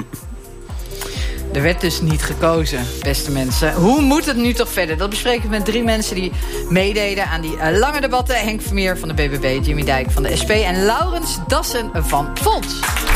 Er werd dus niet gekozen, beste mensen. Hoe moet het nu toch verder? Dat bespreken we met drie mensen die meededen aan die uh, lange debatten. Henk Vermeer van de B B B, Jimmy Dijk van de S P en Laurens Dassen van Volt.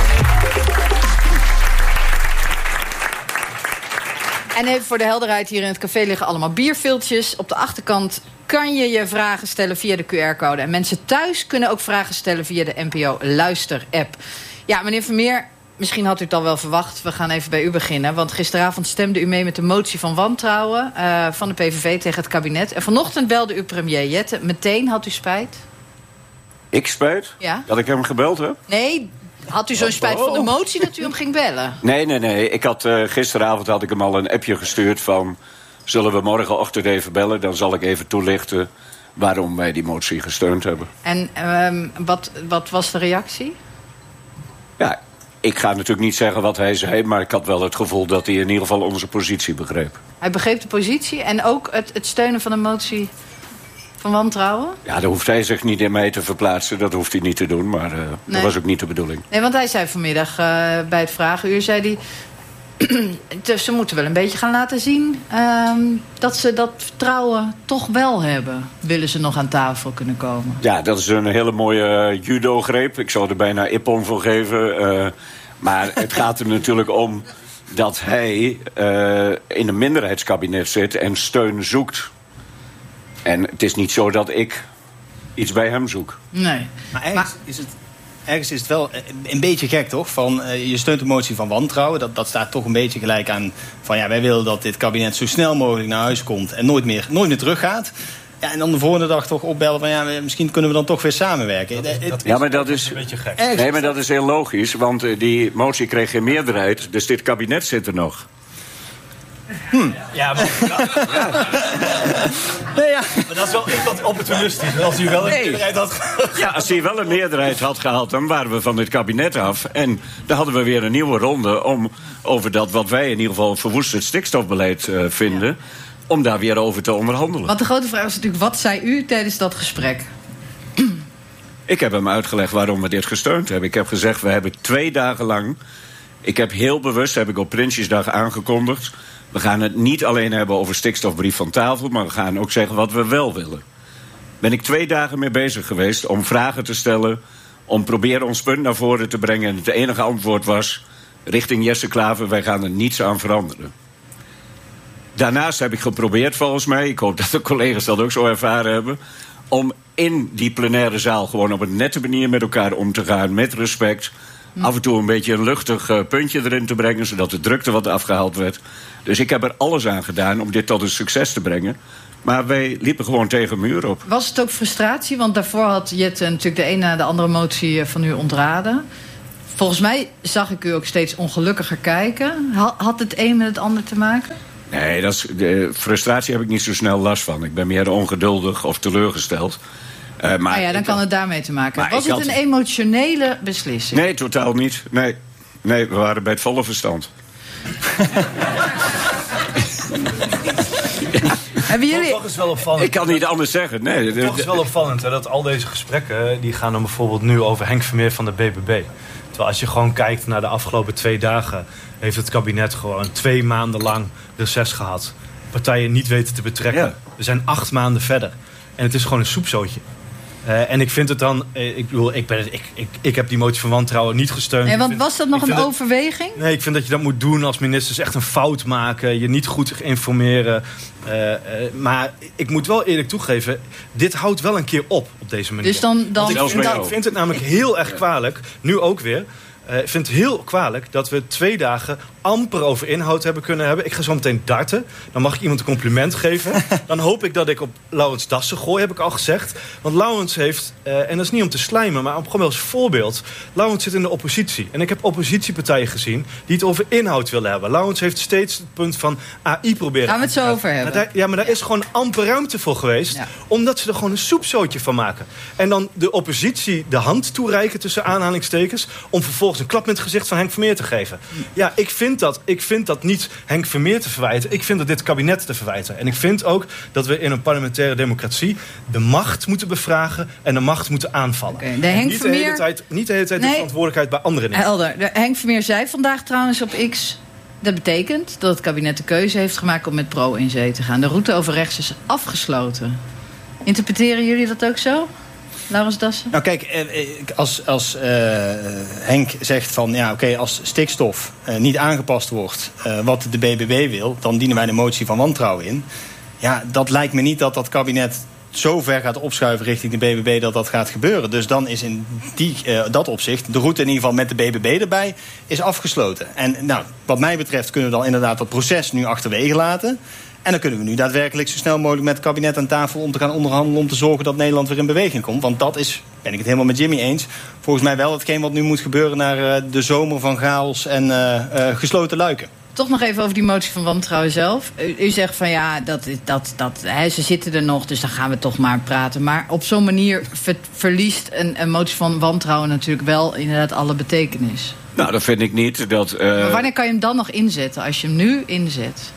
En even voor de helderheid, hier in het café liggen allemaal bierviltjes. Op de achterkant kan je je vragen stellen via de Q R-code. En mensen thuis kunnen ook vragen stellen via de N P O Luister-app. Ja, meneer Vermeer, misschien had u het al wel verwacht. We gaan even bij u beginnen. Want gisteravond stemde u mee met de motie van wantrouwen uh, van de P V V tegen het kabinet. En vanochtend belde u premier Jette. Meteen had u spijt? Ik spijt? Ja. Dat ik hem gebeld heb? Nee, had u zo'n spijt van de motie dat u hem ging bellen? Nee, nee, nee. Ik had, uh, gisteravond had ik hem al een appje gestuurd van, zullen we morgenochtend even bellen? Dan zal ik even toelichten waarom wij die motie gesteund hebben. En um, wat, wat was de reactie? Ja, ik ga natuurlijk niet zeggen wat hij zei, maar ik had wel het gevoel dat hij in ieder geval onze positie begreep. Hij begreep de positie en ook het, het steunen van de motie van wantrouwen? Ja, daar hoeft hij zich niet in mee te verplaatsen. Dat hoeft hij niet te doen, maar uh, nee. dat was ook niet de bedoeling. Nee, want hij zei vanmiddag uh, bij het vragenuur, zei hij, ze moeten wel een beetje gaan laten zien uh, dat ze dat vertrouwen toch wel hebben. Willen ze nog aan tafel kunnen komen? Ja, dat is een hele mooie uh, judo-greep. Ik zou er bijna ippon voor geven. Uh, maar het gaat er natuurlijk om dat hij uh, in een minderheidskabinet zit en steun zoekt. En het is niet zo dat ik iets bij hem zoek. Nee. Maar ergens, maar is, het, ergens is het wel een beetje gek, toch? Van, uh, je steunt de motie van wantrouwen. Dat, dat staat toch een beetje gelijk aan van, ja, wij willen dat dit kabinet zo snel mogelijk naar huis komt en nooit meer, nooit meer teruggaat. Ja, en dan de volgende dag toch opbellen van, ja, misschien kunnen we dan toch weer samenwerken. Dat is, dat ja, maar dat is, een beetje gek. Nee, maar dat is heel logisch, want uh, die motie kreeg geen meerderheid, dus dit kabinet zit er nog. Hm. Ja, maar, ja. Nee, ja. Maar dat is wel wat opportunistisch. Als hij wel een nee. meerderheid had gehaald. Ja, als hij wel een meerderheid had gehaald, dan waren we van dit kabinet af. En dan hadden we weer een nieuwe ronde om over dat wat wij in ieder geval een verwoestend stikstofbeleid uh, vinden, ja. om daar weer over te onderhandelen. Want de grote vraag is natuurlijk, wat zei u tijdens dat gesprek? Ik heb hem uitgelegd waarom we dit gesteund hebben. Ik heb gezegd, we hebben twee dagen lang, ik heb heel bewust, heb ik op Prinsjesdag aangekondigd, we gaan het niet alleen hebben over stikstofbrief van tafel, maar we gaan ook zeggen wat we wel willen. Ben ik twee dagen mee bezig geweest om vragen te stellen, om proberen ons punt naar voren te brengen. En het enige antwoord was, richting Jesse Klaver, wij gaan er niets aan veranderen. Daarnaast heb ik geprobeerd, volgens mij, ik hoop dat de collega's dat ook zo ervaren hebben, om in die plenaire zaal gewoon op een nette manier met elkaar om te gaan, met respect, Hm. Af en toe een beetje een luchtig uh, puntje erin te brengen, zodat de drukte wat afgehaald werd. Dus ik heb er alles aan gedaan om dit tot een succes te brengen. Maar wij liepen gewoon tegen een muur op. Was het ook frustratie? Want daarvoor had Jette natuurlijk de een na de andere motie van u ontraden. Volgens mij zag ik u ook steeds ongelukkiger kijken. Had het een met het ander te maken? Nee, dat is, de frustratie heb ik niet zo snel last van. Ik ben meer ongeduldig of teleurgesteld. Uh, maar ah ja, dan ik, kan het daarmee te maken hebben. Was het had... een emotionele beslissing? Nee, totaal niet. Nee, nee we waren bij het volle verstand. Hebben jullie... Toch is wel opvallend. Ik kan niet anders zeggen. Nee, toch is wel opvallend hè, dat al deze gesprekken die gaan dan bijvoorbeeld nu over Henk Vermeer van de B B B. Terwijl als je gewoon kijkt naar de afgelopen twee dagen, heeft het kabinet gewoon twee maanden lang reces gehad. Partijen niet weten te betrekken. Ja. We zijn acht maanden verder. En het is gewoon een soepzootje. Uh, en ik vind het dan... Uh, ik bedoel, ik, ben, ik, ik, ik heb die motie van wantrouwen niet gesteund. Nee, want vind, was dat nog een dat, overweging? Nee, ik vind dat je dat moet doen als ministers. Echt een fout maken. Je niet goed informeren. Uh, uh, maar ik moet wel eerlijk toegeven, dit houdt wel een keer op op deze manier. Dus dan, dan... Ik vind, ik vind het namelijk heel erg kwalijk, nu ook weer. Uh, ik vind het heel kwalijk dat we twee dagen amper over inhoud hebben kunnen hebben. Ik ga zo meteen darten. Dan mag ik iemand een compliment geven. Dan hoop ik dat ik op Laurens Dassen gooi, heb ik al gezegd. Want Laurens heeft, uh, en dat is niet om te slijmen, maar om gewoon als voorbeeld. Laurens zit in de oppositie. En ik heb oppositiepartijen gezien die het over inhoud willen hebben. Laurens heeft steeds het punt van A I proberen. Gaan we het zo over hebben. Maar daar, ja, maar daar is gewoon amper ruimte voor geweest. Ja. Omdat ze er gewoon een soepzootje van maken. En dan de oppositie de hand toereiken tussen aanhalingstekens. Om vervolgens een klap met het gezicht van Henk Vermeer te geven. Ja, ik vind dat, ik vind dat niet Henk Vermeer te verwijten. Ik vind dat dit kabinet te verwijten. En ik vind ook dat we in een parlementaire democratie de macht moeten bevragen en de macht moeten aanvallen. Okay, de Henk niet, Vermeer... de hele tijd, niet de hele tijd nee. de verantwoordelijkheid bij anderen nemen. Helder. De Henk Vermeer zei vandaag trouwens op X... Dat betekent dat het kabinet de keuze heeft gemaakt om met Pro in zee te gaan. De route over rechts is afgesloten. Interpreteren jullie dat ook zo? Laurens Dassen? Nou kijk, als, als uh, Henk zegt van ja, oké, okay, als stikstof uh, niet aangepast wordt uh, wat de B B B wil, dan dienen wij de motie van wantrouwen in. Ja, dat lijkt me niet dat dat kabinet zo ver gaat opschuiven richting de B B B dat dat gaat gebeuren. Dus dan is in die, uh, dat opzicht de route in ieder geval met de B B B erbij is afgesloten. En nou, wat mij betreft kunnen we dan inderdaad dat proces nu achterwege laten. En dan kunnen we nu daadwerkelijk zo snel mogelijk met het kabinet aan tafel om te gaan onderhandelen om te zorgen dat Nederland weer in beweging komt. Want dat is, ben ik het helemaal met Jimmy eens, volgens mij wel hetgeen wat nu moet gebeuren naar uh, de zomer van chaos en uh, uh, gesloten luiken. Toch nog even over die motie van wantrouwen zelf. U, u zegt van ja, dat, dat, dat, hè, ze zitten er nog, dus dan gaan we toch maar praten. Maar op zo'n manier ver, verliest een, een motie van wantrouwen natuurlijk wel inderdaad alle betekenis. Nou, dat vind ik niet. Dat, uh... Maar wanneer kan je hem dan nog inzetten, als je hem nu inzet?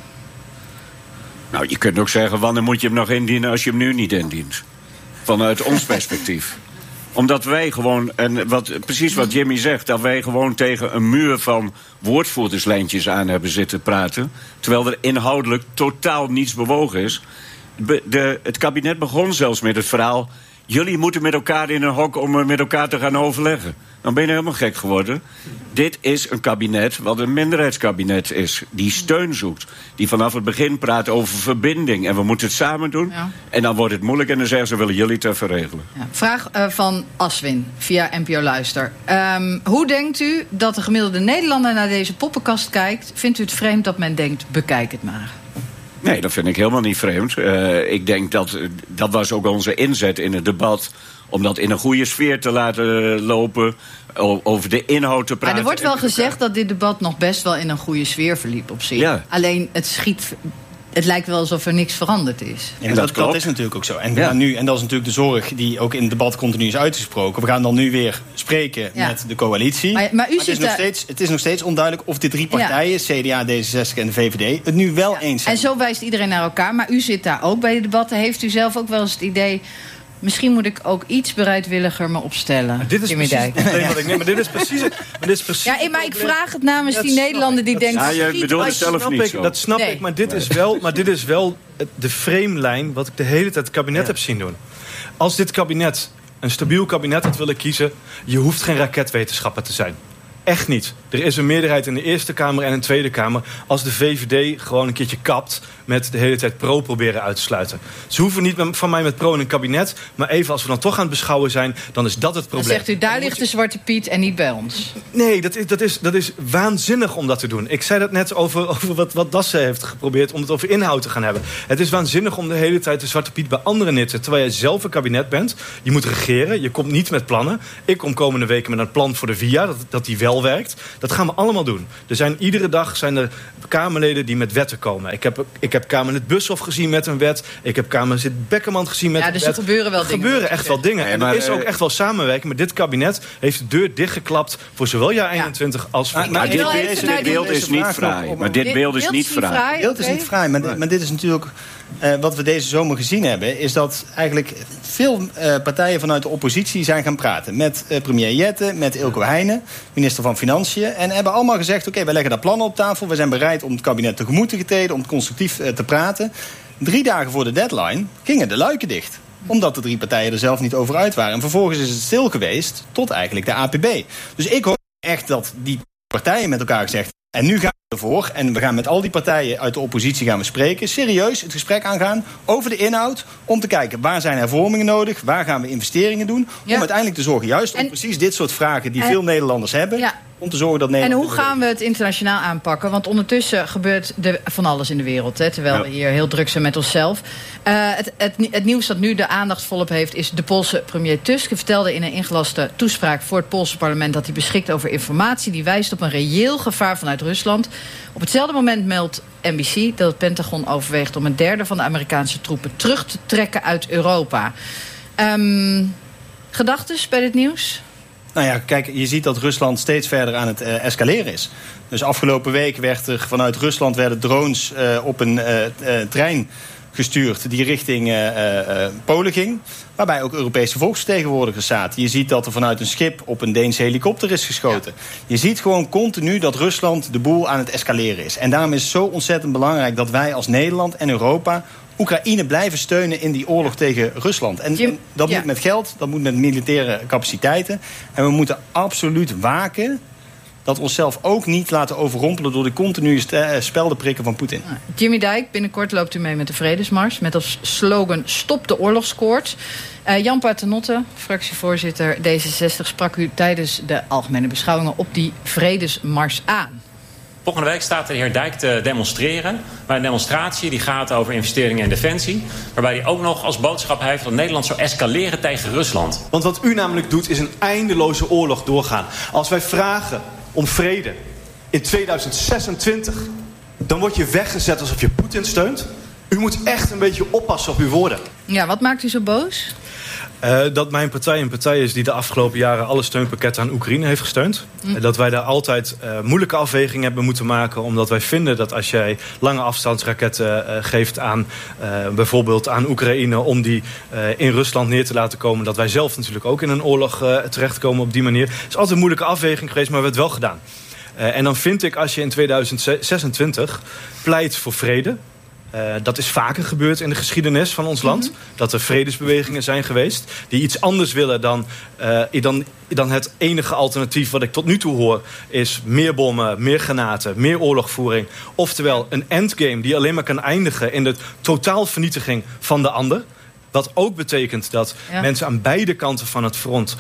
Nou, je kunt ook zeggen, wanneer moet je hem nog indienen als je hem nu niet indient? Vanuit ons perspectief. Omdat wij gewoon, en wat, precies wat Jimmy zegt, dat wij gewoon tegen een muur van woordvoerderslijntjes aan hebben zitten praten. Terwijl er inhoudelijk totaal niets bewogen is. Be, de, het kabinet begon zelfs met het verhaal, jullie moeten met elkaar in een hok om met elkaar te gaan overleggen. Dan ben je helemaal gek geworden. Dit is een kabinet wat een minderheidskabinet is. Die steun zoekt. Die vanaf het begin praat over verbinding. En we moeten het samen doen. Ja. En dan wordt het moeilijk en dan zeggen ze, willen jullie het even regelen. Ja. Vraag uh, van Aswin via N P O Luister. Um, hoe denkt u dat de gemiddelde Nederlander naar deze poppenkast kijkt? Vindt u het vreemd dat men denkt, bekijk het maar? Nee, dat vind ik helemaal niet vreemd. Uh, ik denk dat, dat was ook onze inzet in het debat, om dat in een goede sfeer te laten lopen, over de inhoud te praten. Maar er wordt wel gezegd dat dit debat nog best wel in een goede sfeer verliep op zich. Ja. Alleen het schiet, het lijkt wel alsof er niks veranderd is. Ja, dat, dat, dat is natuurlijk ook zo. En, ja. nu, en dat is natuurlijk de zorg die ook in het debat continu is uitgesproken. We gaan dan nu weer spreken ja. met de coalitie. Maar, maar, u maar het, is nog steeds, het is nog steeds onduidelijk of de drie partijen, ja. C D A, D zesenzestig en de V V D, het nu wel ja. eens zijn. En zo wijst iedereen naar elkaar. Maar u zit daar ook bij de debatten. Heeft u zelf ook wel eens het idee, misschien moet ik ook iets bereidwilliger me opstellen? Maar dit is precies het probleem wat ik neem. Maar dit is precies het, maar dit is precies ja, maar ik vraag het namens dat die Nederlander die denkt, ja, je bedoelt het zelf niet zo. Dat snap nee. ik, maar dit, nee. is wel, maar dit is wel de framelijn wat ik de hele tijd het kabinet ja. heb zien doen. Als dit kabinet een stabiel kabinet had willen kiezen, je hoeft geen raketwetenschapper te zijn. Echt niet. Er is een meerderheid in de Eerste Kamer en in de Tweede Kamer als de V V D gewoon een keertje kapt met de hele tijd pro proberen uit te sluiten. Ze hoeven niet van mij met pro in een kabinet, maar even als we dan toch aan het beschouwen zijn, dan is dat het probleem. Dan zegt u, daar ligt de Zwarte Piet en niet bij ons. Nee, dat is, dat is, dat is waanzinnig om dat te doen. Ik zei dat net over, over wat, wat Dassen heeft geprobeerd om het over inhoud te gaan hebben. Het is waanzinnig om de hele tijd de Zwarte Piet bij anderen neer te zetten, terwijl jij zelf een kabinet bent. Je moet regeren, je komt niet met plannen. Ik kom komende weken met een plan voor de via, dat, dat die wel werkt. Dat gaan we allemaal doen. Er zijn iedere dag zijn er Kamerleden die met wetten komen. Ik heb, ik heb Kamerlid Bushoff gezien met een wet. Ik heb Kamerlid Bekkerman gezien met ja, een dus wet. Er gebeuren wel er dingen. gebeuren echt wel dingen. Nee, en maar, er is uh, ook echt wel samenwerking. Maar dit kabinet heeft de deur dichtgeklapt voor zowel jaar eenentwintig als voor... Maar, maar dit, dit, dit beeld is niet fraai. Maar dit beeld is niet fraai. Het beeld is niet fraai, maar, maar dit is natuurlijk... Uh, wat we deze zomer gezien hebben, is dat eigenlijk veel uh, partijen vanuit de oppositie zijn gaan praten. Met uh, premier Jette, met Ilko Heijnen, minister van Financiën. En hebben allemaal gezegd, oké, okay, wij leggen daar plannen op tafel. We zijn bereid om het kabinet tegemoet te treden, om constructief uh, te praten. Drie dagen voor de deadline gingen de luiken dicht. Omdat de drie partijen er zelf niet over uit waren. En vervolgens is het stil geweest tot eigenlijk de A P B. Dus ik hoop echt dat die partijen met elkaar gezegd... En nu gaan we ervoor en we gaan met al die partijen uit de oppositie gaan we spreken. Serieus het gesprek aangaan over de inhoud. Om te kijken waar zijn hervormingen nodig. Waar gaan we investeringen doen. Ja. Om uiteindelijk te zorgen juist en, om precies dit soort vragen die en, veel Nederlanders hebben. Ja. Om te zorgen dat Nederland... En hoe gaan we het internationaal aanpakken? Want ondertussen gebeurt er van alles in de wereld. Hè, terwijl ja. we hier heel druk zijn met onszelf. Uh, het, het, het nieuws dat nu de aandacht volop heeft is de Poolse premier Tusk. Hij vertelde in een ingelaste toespraak voor het Poolse parlement dat hij beschikt over informatie die wijst op een reëel gevaar vanuit Rusland. Op hetzelfde moment meldt N B C dat het Pentagon overweegt om een derde van de Amerikaanse troepen terug te trekken uit Europa. Um, gedachtes bij dit nieuws? Nou ja, kijk, je ziet dat Rusland steeds verder aan het uh, escaleren is. Dus afgelopen week werd er vanuit Rusland werden drones uh, op een uh, uh, trein gestuurd die richting uh, uh, Polen ging. Waarbij ook Europese volksvertegenwoordigers zaten. Je ziet dat er vanuit een schip op een Deense helikopter is geschoten. Ja. Je ziet gewoon continu dat Rusland de boel aan het escaleren is. En daarom is het zo ontzettend belangrijk dat wij als Nederland en Europa Oekraïne blijven steunen in die oorlog tegen Rusland. En, en dat ja. moet met geld, dat moet met militaire capaciteiten. En we moeten absoluut waken dat we onszelf ook niet laten overrompelen door de continue speldenprikken van Poetin. Jimmy Dijk, binnenkort loopt u mee met de Vredesmars met als slogan Stop de oorlogskoorts. Uh, Jan Paternotte, fractievoorzitter D zesenzestig, sprak u tijdens de algemene beschouwingen op die Vredesmars aan. Volgende week staat de heer Dijk te demonstreren. Maar een demonstratie die gaat over investeringen in defensie. Waarbij hij ook nog als boodschap heeft dat Nederland zou escaleren tegen Rusland. Want wat u namelijk doet is een eindeloze oorlog doorgaan. Als wij vragen om vrede in tweeduizend zesentwintig... dan word je weggezet alsof je Poetin steunt. U moet echt een beetje oppassen op uw woorden. Ja, wat maakt u zo boos? Uh, dat mijn partij een partij is die de afgelopen jaren alle steunpakketten aan Oekraïne heeft gesteund. Mm. Dat wij daar altijd uh, moeilijke afwegingen hebben moeten maken. Omdat wij vinden dat als jij lange afstandsraketten uh, geeft aan uh, bijvoorbeeld aan Oekraïne om die uh, in Rusland neer te laten komen, dat wij zelf natuurlijk ook in een oorlog uh, terechtkomen op die manier. Het is altijd een moeilijke afweging geweest, maar we hebben het wel gedaan. Uh, en dan vind ik als je in tweeduizend zesentwintig pleit voor vrede. Uh, dat is vaker gebeurd in de geschiedenis van ons land. Mm-hmm. Dat er vredesbewegingen zijn geweest die iets anders willen dan, uh, dan, dan het enige alternatief wat ik tot nu toe hoor is meer bommen, meer granaten, meer oorlogvoering. Oftewel een endgame die alleen maar kan eindigen in de totaalvernietiging van de ander. Wat ook betekent dat ja. mensen aan beide kanten van het front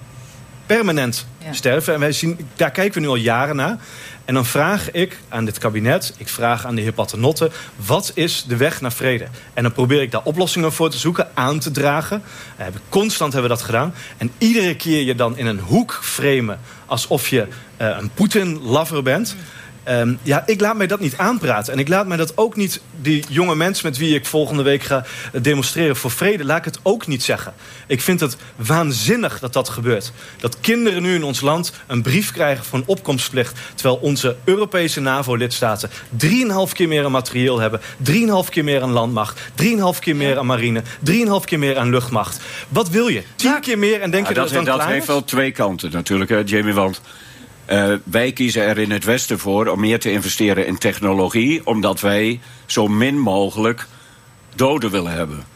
permanent ja. sterven. En wij zien, daar kijken we nu al jaren naar. En dan vraag ik aan dit kabinet, ik vraag aan de heer Paternotte, wat is de weg naar vrede? En dan probeer ik daar oplossingen voor te zoeken, aan te dragen. Uh, constant hebben we dat gedaan. En iedere keer je dan in een hoek framen alsof je uh, een Poetin-lover bent. Um, ja, ik laat mij dat niet aanpraten. En ik laat mij dat ook niet, die jonge mensen met wie ik volgende week ga demonstreren voor vrede, laat ik het ook niet zeggen. Ik vind het waanzinnig dat dat gebeurt. Dat kinderen nu in ons land een brief krijgen voor een opkomstplicht, terwijl onze Europese NAVO-lidstaten drieënhalf keer meer aan materieel hebben, drieënhalf keer meer aan landmacht, drieënhalf keer meer aan marine, drieënhalf keer meer aan luchtmacht. Wat wil je? Tien keer meer en denk ja, je dat, dat het dan dat klaar heeft is? wel twee kanten natuurlijk, hè, Jamie, want Uh, wij kiezen er in het Westen voor om meer te investeren in technologie, omdat wij zo min mogelijk doden willen hebben.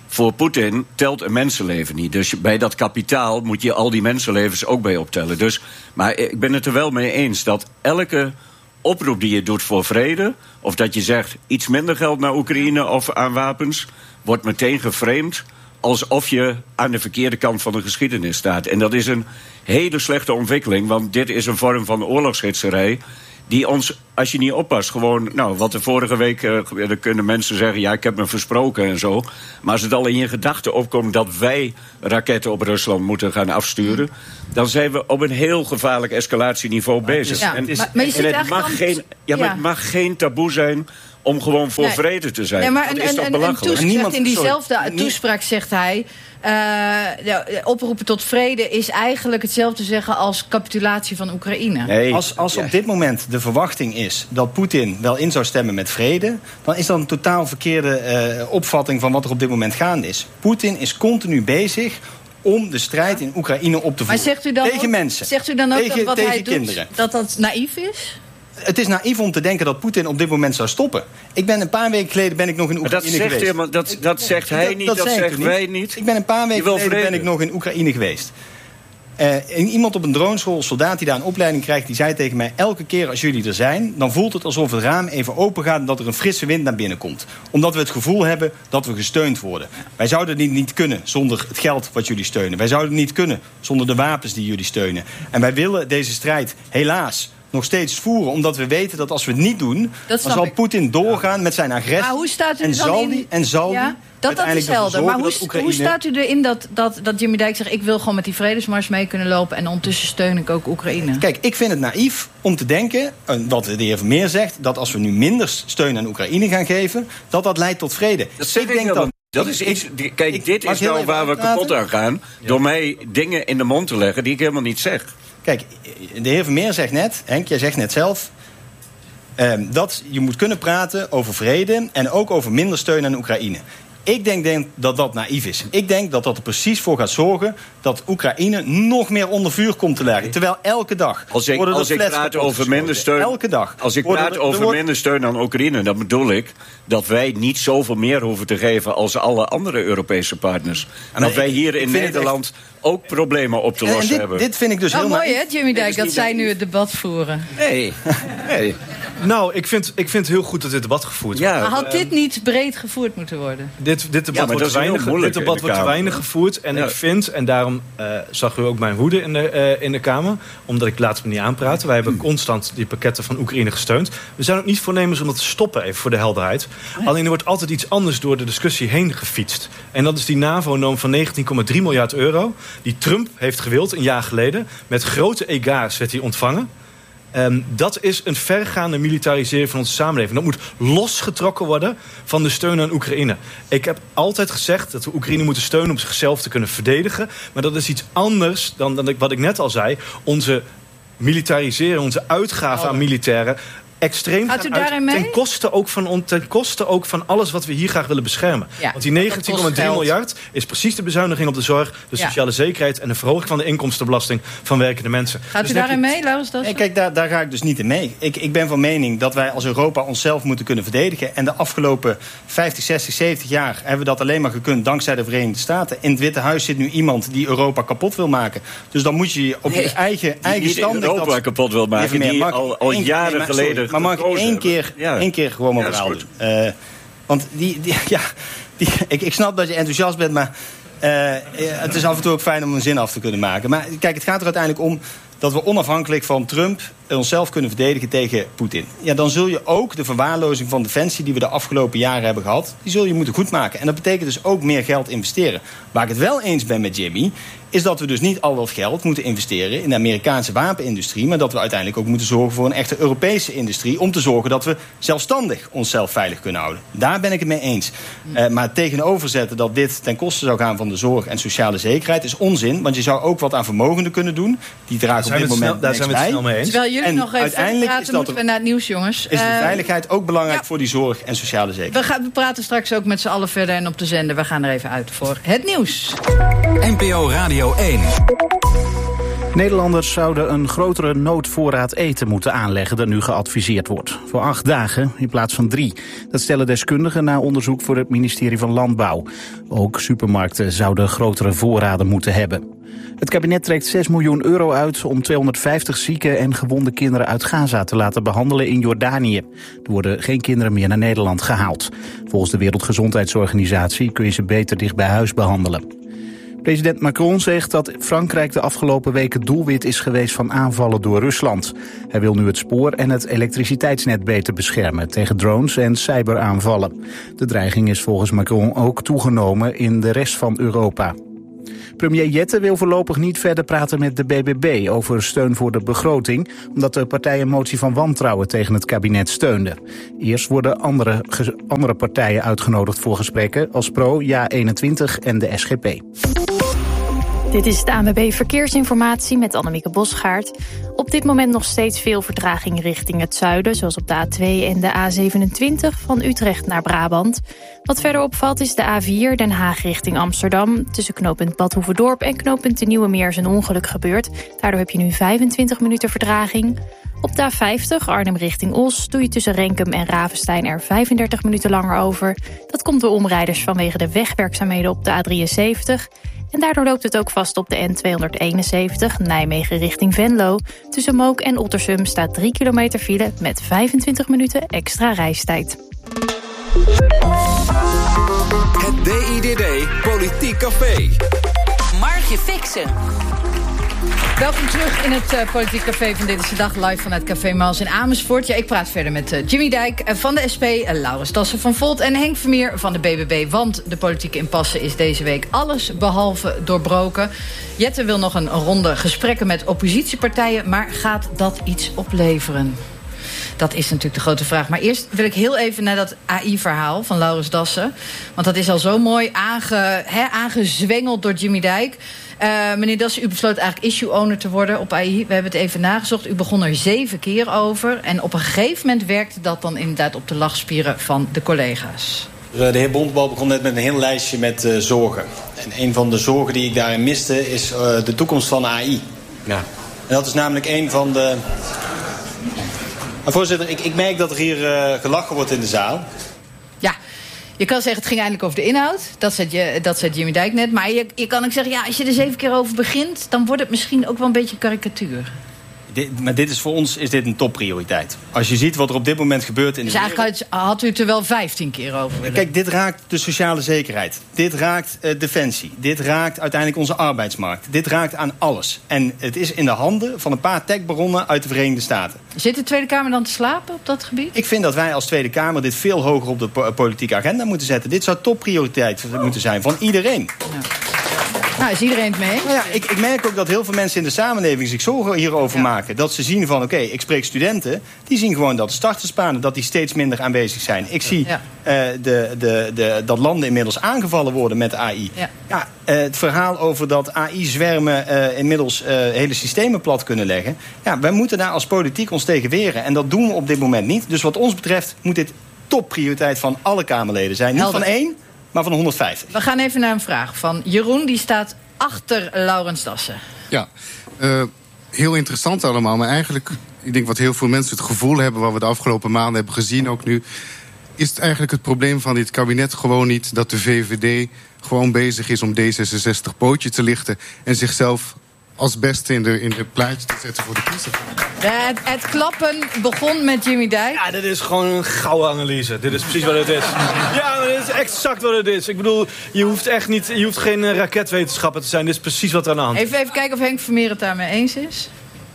voor Poetin telt een mensenleven niet. Dus bij dat kapitaal moet je al die mensenlevens ook bij optellen. Dus, maar ik ben het er wel mee eens dat elke oproep die je doet voor vrede, of dat je zegt iets minder geld naar Oekraïne of aan wapens, wordt meteen geframed alsof je aan de verkeerde kant van de geschiedenis staat. En dat is een hele slechte ontwikkeling, want dit is een vorm van oorlogsgidserij die ons, als je niet oppast, gewoon, nou, wat de vorige week, uh, dan kunnen mensen zeggen, ja, ik heb me versproken en zo. Maar als het al in je gedachten opkomt dat wij raketten op Rusland moeten gaan afsturen, dan zijn we op een heel gevaarlijk escalatieniveau bezig. Ja, en maar, maar, je en het, mag geen, ja, maar ja. het mag geen taboe zijn om gewoon voor nee. vrede te zijn. Nee, maar dat en, is toch en, belachelijk? En Tusk zegt in Sorry. diezelfde toespraak zegt hij, Uh, de oproepen tot vrede is eigenlijk hetzelfde zeggen als capitulatie van Oekraïne. Nee, als als op dit moment de verwachting is dat Poetin wel in zou stemmen met vrede, dan is dat een totaal verkeerde uh, opvatting van wat er op dit moment gaande is. Poetin is continu bezig om de strijd in Oekraïne op te voeren. Maar zegt u dan tegen ook, mensen. Zegt u dan ook tegen, dat wat tegen hij kinderen. doet, dat dat naïef is? Het is naïef om te denken dat Poetin op dit moment zou stoppen. Ik ben een paar weken geleden ben ik nog in Oekraïne dat zegt geweest. Helemaal, dat, dat zegt hij niet, dat, dat zeggen wij niet. Ik ben een paar weken geleden ben ik nog in Oekraïne geweest. Uh, iemand op een droneschool, een soldaat die daar een opleiding krijgt, die zei tegen mij, elke keer als jullie er zijn, dan voelt het alsof het raam even open gaat en dat er een frisse wind naar binnen komt. Omdat we het gevoel hebben dat we gesteund worden. Wij zouden het niet kunnen zonder het geld wat jullie steunen. Wij zouden het niet kunnen zonder de wapens die jullie steunen. En wij willen deze strijd helaas nog steeds voeren, omdat we weten dat als we het niet doen, dan zal Poetin doorgaan met zijn agressie. Maar hoe staat u en dan zal in? die, en zal ja, die dat, dat is helder. Maar hoe, Oekraïne... hoe staat u erin dat, dat, dat Jimmy Dijk zegt, ik wil gewoon met die vredesmars mee kunnen lopen en ondertussen steun ik ook Oekraïne? Kijk, ik vind het naïef om te denken, wat de heer Vermeer zegt, dat als we nu minder steun aan Oekraïne gaan geven, dat dat leidt tot vrede. Dat zeg ik denk dat. Dat is iets, kijk, ik, dit is nou waar we kapot aan gaan, ja. door mij dingen in de mond te leggen die ik helemaal niet zeg. Kijk, de heer Vermeer zegt net, Henk, jij zegt net zelf, uh, dat je moet kunnen praten over vrede en ook over minder steun aan Oekraïne. Ik denk, denk dat dat naïef is. Ik denk dat dat er precies voor gaat zorgen dat Oekraïne nog meer onder vuur komt te liggen. Terwijl elke dag Als ik, als ik praat over minder steun, elke dag. Als ik praat er, over wordt... minder steun aan Oekraïne, dan bedoel ik dat wij niet zoveel meer hoeven te geven als alle andere Europese partners. En dat wij hier in Nederland echt... ook problemen op te lossen en dit, hebben. Dit vind ik dus nou, heel mooi, naïef. hè, Jimmy Dijk, dat zij nu het debat voeren. Nee, nee. Nou, ik vind, ik vind het heel goed dat dit debat gevoerd wordt. Ja, maar had dit niet breed gevoerd moeten worden? Dit, dit debat ja, wordt, weinig, dit debat wordt te weinig gevoerd. En ja. ik vind, en daarom uh, zag u ook mijn woede in de, uh, in de Kamer, omdat ik laat me niet aanpraten. Wij hebben constant die pakketten van Oekraïne gesteund. We zijn ook niet voornemens om dat te stoppen, even voor de helderheid. Nee. Alleen er wordt altijd iets anders door de discussie heen gefietst. En dat is die NAVO-norm van negentien komma drie miljard euro... die Trump heeft gewild een jaar geleden. Met grote egaars werd hij ontvangen. Um, dat is een vergaande militarisering van onze samenleving. Dat moet losgetrokken worden van de steun aan Oekraïne. Ik heb altijd gezegd dat we Oekraïne moeten steunen om zichzelf te kunnen verdedigen. Maar dat is iets anders dan, dan wat ik net al zei. Onze militariseren, onze uitgaven oh. aan militairen extreem Gaat u gaan uit, ten koste, ook van, ten koste ook van alles wat we hier graag willen beschermen. Ja, want die negentien komma drie miljard is precies de bezuiniging op de zorg, de sociale ja. zekerheid en de verhoging van de inkomstenbelasting van werkende mensen. Gaat dus u daarin mee, Laurens? Nee, kijk, daar, daar ga ik dus niet in mee. Ik, ik ben van mening dat wij als Europa onszelf moeten kunnen verdedigen. En de afgelopen vijftig, zestig, zeventig jaar hebben we dat alleen maar gekund dankzij de Verenigde Staten. In het Witte Huis zit nu iemand die Europa kapot wil maken. Dus dan moet je op nee, je eigen, eigen stand... Die Europa dat, kapot wil maken, die al, al jaren nee, maar, geleden... Sorry, maar mag ik één keer, ja. één keer gewoon mijn verhaal doen? Uh, want die, die, ja, die, ik, ik snap dat je enthousiast bent, maar uh, het is af en toe ook fijn om een zin af te kunnen maken. Maar kijk, het gaat er uiteindelijk om dat we onafhankelijk van Trump onszelf kunnen verdedigen tegen Poetin. Ja, dan zul je ook de verwaarlozing van defensie die we de afgelopen jaren hebben gehad, die zul je moeten goedmaken. En dat betekent dus ook meer geld investeren. Waar ik het wel eens ben met Jimmy, is dat we dus niet al dat geld moeten investeren in de Amerikaanse wapenindustrie, maar dat we uiteindelijk ook moeten zorgen voor een echte Europese industrie, om te zorgen dat we zelfstandig onszelf veilig kunnen houden. Daar ben ik het mee eens. Uh, maar tegenover zetten dat dit ten koste zou gaan van de zorg en sociale zekerheid is onzin, want je zou ook wat aan vermogenden kunnen doen. Die dragen op dit moment snel, daar zijn we het snel mee eens. Terwijl jullie en nog even praten, moeten we naar het nieuws, jongens. Is de uh, veiligheid ook belangrijk ja. voor die zorg en sociale zekerheid? We, gaan, we praten straks ook met z'n allen verder en op de zender. We gaan er even uit voor het nieuws. N P O Radio één. Nederlanders zouden een grotere noodvoorraad eten moeten aanleggen dan nu geadviseerd wordt. Voor acht dagen in plaats van drie. Dat stellen deskundigen na onderzoek voor het ministerie van Landbouw. Ook supermarkten zouden grotere voorraden moeten hebben. Het kabinet trekt zes miljoen euro uit om tweehonderdvijftig zieke en gewonde kinderen uit Gaza te laten behandelen in Jordanië. Er worden geen kinderen meer naar Nederland gehaald. Volgens de Wereldgezondheidsorganisatie kun je ze beter dicht bij huis behandelen. President Macron zegt dat Frankrijk de afgelopen weken doelwit is geweest van aanvallen door Rusland. Hij wil nu het spoor en het elektriciteitsnet beter beschermen tegen drones en cyberaanvallen. De dreiging is volgens Macron ook toegenomen in de rest van Europa. Premier Jette wil voorlopig niet verder praten met de B B B over steun voor de begroting, omdat de partij een motie van wantrouwen tegen het kabinet steunde. Eerst worden andere, andere partijen uitgenodigd voor gesprekken als Pro, Ja eenentwintig en de S G P. Dit is de A N W B Verkeersinformatie met Annemieke Bosgaard. Op dit moment nog steeds veel vertraging richting het zuiden, zoals op de A twee en de A zevenentwintig van Utrecht naar Brabant. Wat verder opvalt is de A vier Den Haag richting Amsterdam. Tussen knooppunt Bad Hoeverdorp en knooppunt de Nieuwe Meer is een ongeluk gebeurd. Daardoor heb je nu vijfentwintig minuten vertraging. Op de A vijftig Arnhem richting Os doe je tussen Renkum en Ravenstein er vijfendertig minuten langer over. Dat komt door omrijders vanwege de wegwerkzaamheden op de A drieënzeventig. En daardoor loopt het ook vast op de N tweehonderdeenenzeventig Nijmegen richting Venlo. Tussen Mook en Ottersum staat drie kilometer file met vijfentwintig minuten extra reistijd. Het D I D D Politiek Café. Margje Fixen. Welkom terug in het uh, Politiek Café van Dit is de Dag, live vanuit Café Mals in Amersfoort. Ja, ik praat verder met uh, Jimmy Dijk uh, van de S P, uh, Laurens Dassen van Volt en Henk Vermeer van de B B B. Want de politieke impasse is deze week alles behalve doorbroken. Jette wil nog een ronde gesprekken met oppositiepartijen, maar gaat dat iets opleveren? Dat is natuurlijk de grote vraag. Maar eerst wil ik heel even naar dat A I-verhaal van Laurens Dassen. Want dat is al zo mooi aange, he, aangezwengeld door Jimmy Dijk. Uh, meneer Dassen, u besloot eigenlijk issue-owner te worden op A I. We hebben het even nagezocht. U begon er zeven keer over. En op een gegeven moment werkte dat dan inderdaad op de lachspieren van de collega's. De heer Bontebal begon net met een heel lijstje met uh, zorgen. En een van de zorgen die ik daarin miste is uh, de toekomst van A I. Ja. En dat is namelijk een van de... Maar voorzitter, ik, ik merk dat er hier uh, gelachen wordt in de zaal. Ja, je kan zeggen het ging eindelijk over de inhoud. Dat zei, je, dat zei Jimmy Dijk net. Maar je, je kan ook zeggen, ja, als je er zeven keer over begint, dan wordt het misschien ook wel een beetje een karikatuur. Dit, maar dit is voor ons is dit een topprioriteit. Als je ziet wat er op dit moment gebeurt in de dus eigenlijk wereld... had u het er wel vijftien keer over willen. Kijk, dit raakt de sociale zekerheid. Dit raakt uh, defensie. Dit raakt uiteindelijk onze arbeidsmarkt. Dit raakt aan alles. En het is in de handen van een paar techbaronnen uit de Verenigde Staten. Zit de Tweede Kamer dan te slapen op dat gebied? Ik vind dat wij als Tweede Kamer dit veel hoger op de po- politieke agenda moeten zetten. Dit zou topprioriteit moeten zijn van iedereen. Ja. Nou, is iedereen het mee? Nou ja, ik, ik merk ook dat heel veel mensen in de samenleving zich zorgen hierover ja. maken. Dat ze zien van, oké, okay, ik spreek studenten. Die zien gewoon dat de startersbanen dat die steeds minder aanwezig zijn. Ik zie ja. uh, de, de, de, dat landen inmiddels aangevallen worden met A I. Ja. Ja, uh, het verhaal over dat A I-zwermen uh, inmiddels uh, hele systemen plat kunnen leggen. Ja, wij moeten daar als politiek ons tegen weren. En dat doen we op dit moment niet. Dus wat ons betreft moet dit topprioriteit van alle Kamerleden zijn. Niet Helder. van één, maar van honderdvijftig. We gaan even naar een vraag van Jeroen. Die staat achter Laurens Dassen. Ja, uh, heel interessant allemaal. Maar eigenlijk, ik denk wat heel veel mensen het gevoel hebben, wat we de afgelopen maanden hebben gezien ook nu, is het eigenlijk het probleem van dit kabinet gewoon niet dat de V V D gewoon bezig is om D zesenzestig pootje te lichten en zichzelf als beste in de, in de plaatje te zetten voor de kiezer. Het, het klappen begon met Jimmy Dijk. Ja, dit is gewoon een gouden analyse. Dit is precies wat het is. Ja, maar dit is exact wat het is. Ik bedoel, je hoeft echt niet, je hoeft geen uh, raketwetenschapper te zijn. Dit is precies wat er aan de hand is. Even, even kijken of Henk Vermeer het daarmee eens is.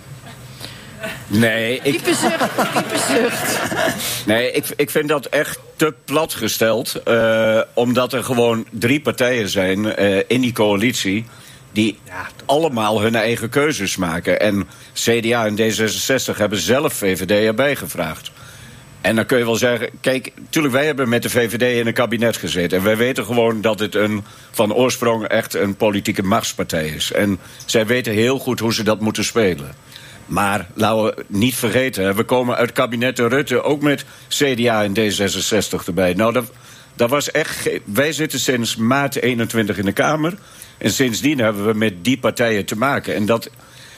Nee, ik... Diepe zucht, diepe zucht. Nee, ik, ik vind dat echt te platgesteld. Uh, omdat er gewoon drie partijen zijn uh, in die coalitie die ja, allemaal hun eigen keuzes maken. En C D A en D zesenzestig hebben zelf V V D erbij gevraagd. En dan kun je wel zeggen, kijk, natuurlijk, wij hebben met de V V D in een kabinet gezeten. En wij weten gewoon dat het een, van oorsprong echt een politieke machtspartij is. En zij weten heel goed hoe ze dat moeten spelen. Maar laten we niet vergeten, we komen uit kabinetten Rutte ook met C D A en D zesenzestig erbij. Nou, dat, dat was echt. Wij zitten sinds maart eenentwintig in de Kamer. En sindsdien hebben we met die partijen te maken. En dat,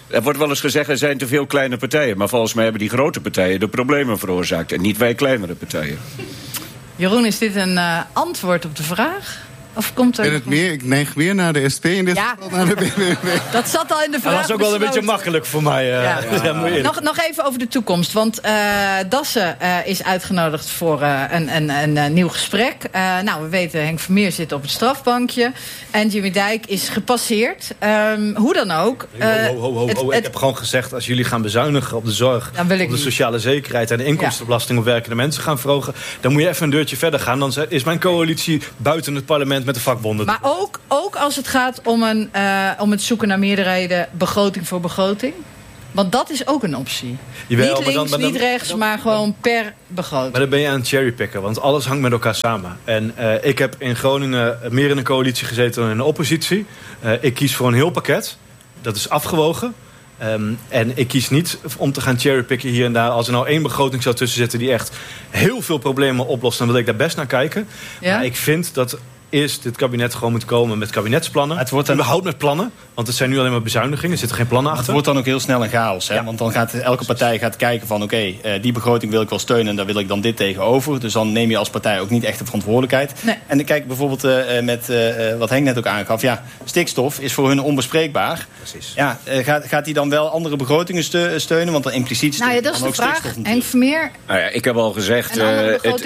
Er wordt wel eens gezegd, er zijn te veel kleine partijen. Maar volgens mij hebben die grote partijen de problemen veroorzaakt. En niet wij kleinere partijen. Jeroen, is dit een uh, antwoord op de vraag? Of komt er en het meer, ik neig meer naar de S P in dit ja. geval, naar de B B B. Dat zat al in de vraag. Dat was ook wel een beetje makkelijk voor mij. Uh, ja. Ja. Ja, nog, nog even over de toekomst. Want uh, Dassen uh, is uitgenodigd voor uh, een, een, een, een nieuw gesprek. Uh, nou, we weten, Henk Vermeer zit op het strafbankje. En Jimmy Dijk is gepasseerd. Um, hoe dan ook. Uh, ho, ho, ho, ho, ho. Ik heb gewoon gezegd, als jullie gaan bezuinigen op de zorg, op de niet. sociale zekerheid en de inkomstenbelasting op werkende mensen gaan verhogen, dan moet je even een deurtje verder gaan. Dan is mijn coalitie buiten het parlement met de vakbonden. Maar ook, ook als het gaat om, een, uh, om het zoeken naar meerderheden, begroting voor begroting. Want dat is ook een optie. Jawel, niet links, dan, dan, niet rechts, dan, maar gewoon per begroting. Maar dan ben je aan het cherrypicken, want alles hangt met elkaar samen. En uh, ik heb in Groningen meer in een coalitie gezeten dan in de oppositie. Uh, ik kies voor een heel pakket. Dat is afgewogen. Um, en ik kies niet om te gaan cherrypicken hier en daar. Als er nou één begroting zou tussen zitten die echt heel veel problemen oplost, dan wil ik daar best naar kijken. Ja? Maar ik vind dat eerst dit kabinet gewoon moet komen met kabinetsplannen. Het wordt dan überhaupt met plannen, want het zijn nu alleen maar bezuinigingen. Er zitten geen plannen achter. Het wordt dan ook heel snel een chaos. Hè? Ja. Want dan gaat elke partij gaat kijken van oké, okay, uh, die begroting wil ik wel steunen en daar wil ik dan dit tegenover. Dus dan neem je als partij ook niet echt de verantwoordelijkheid. Nee. En dan kijk ik bijvoorbeeld uh, met uh, wat Henk net ook aangaf. Ja, stikstof is voor hun onbespreekbaar. Precies. Ja, uh, gaat, gaat die dan wel andere begrotingen steunen? Want dan impliciet nou ja, dat is de vraag. Henk Vermeer. Nou ja, ik heb al gezegd, uh, het,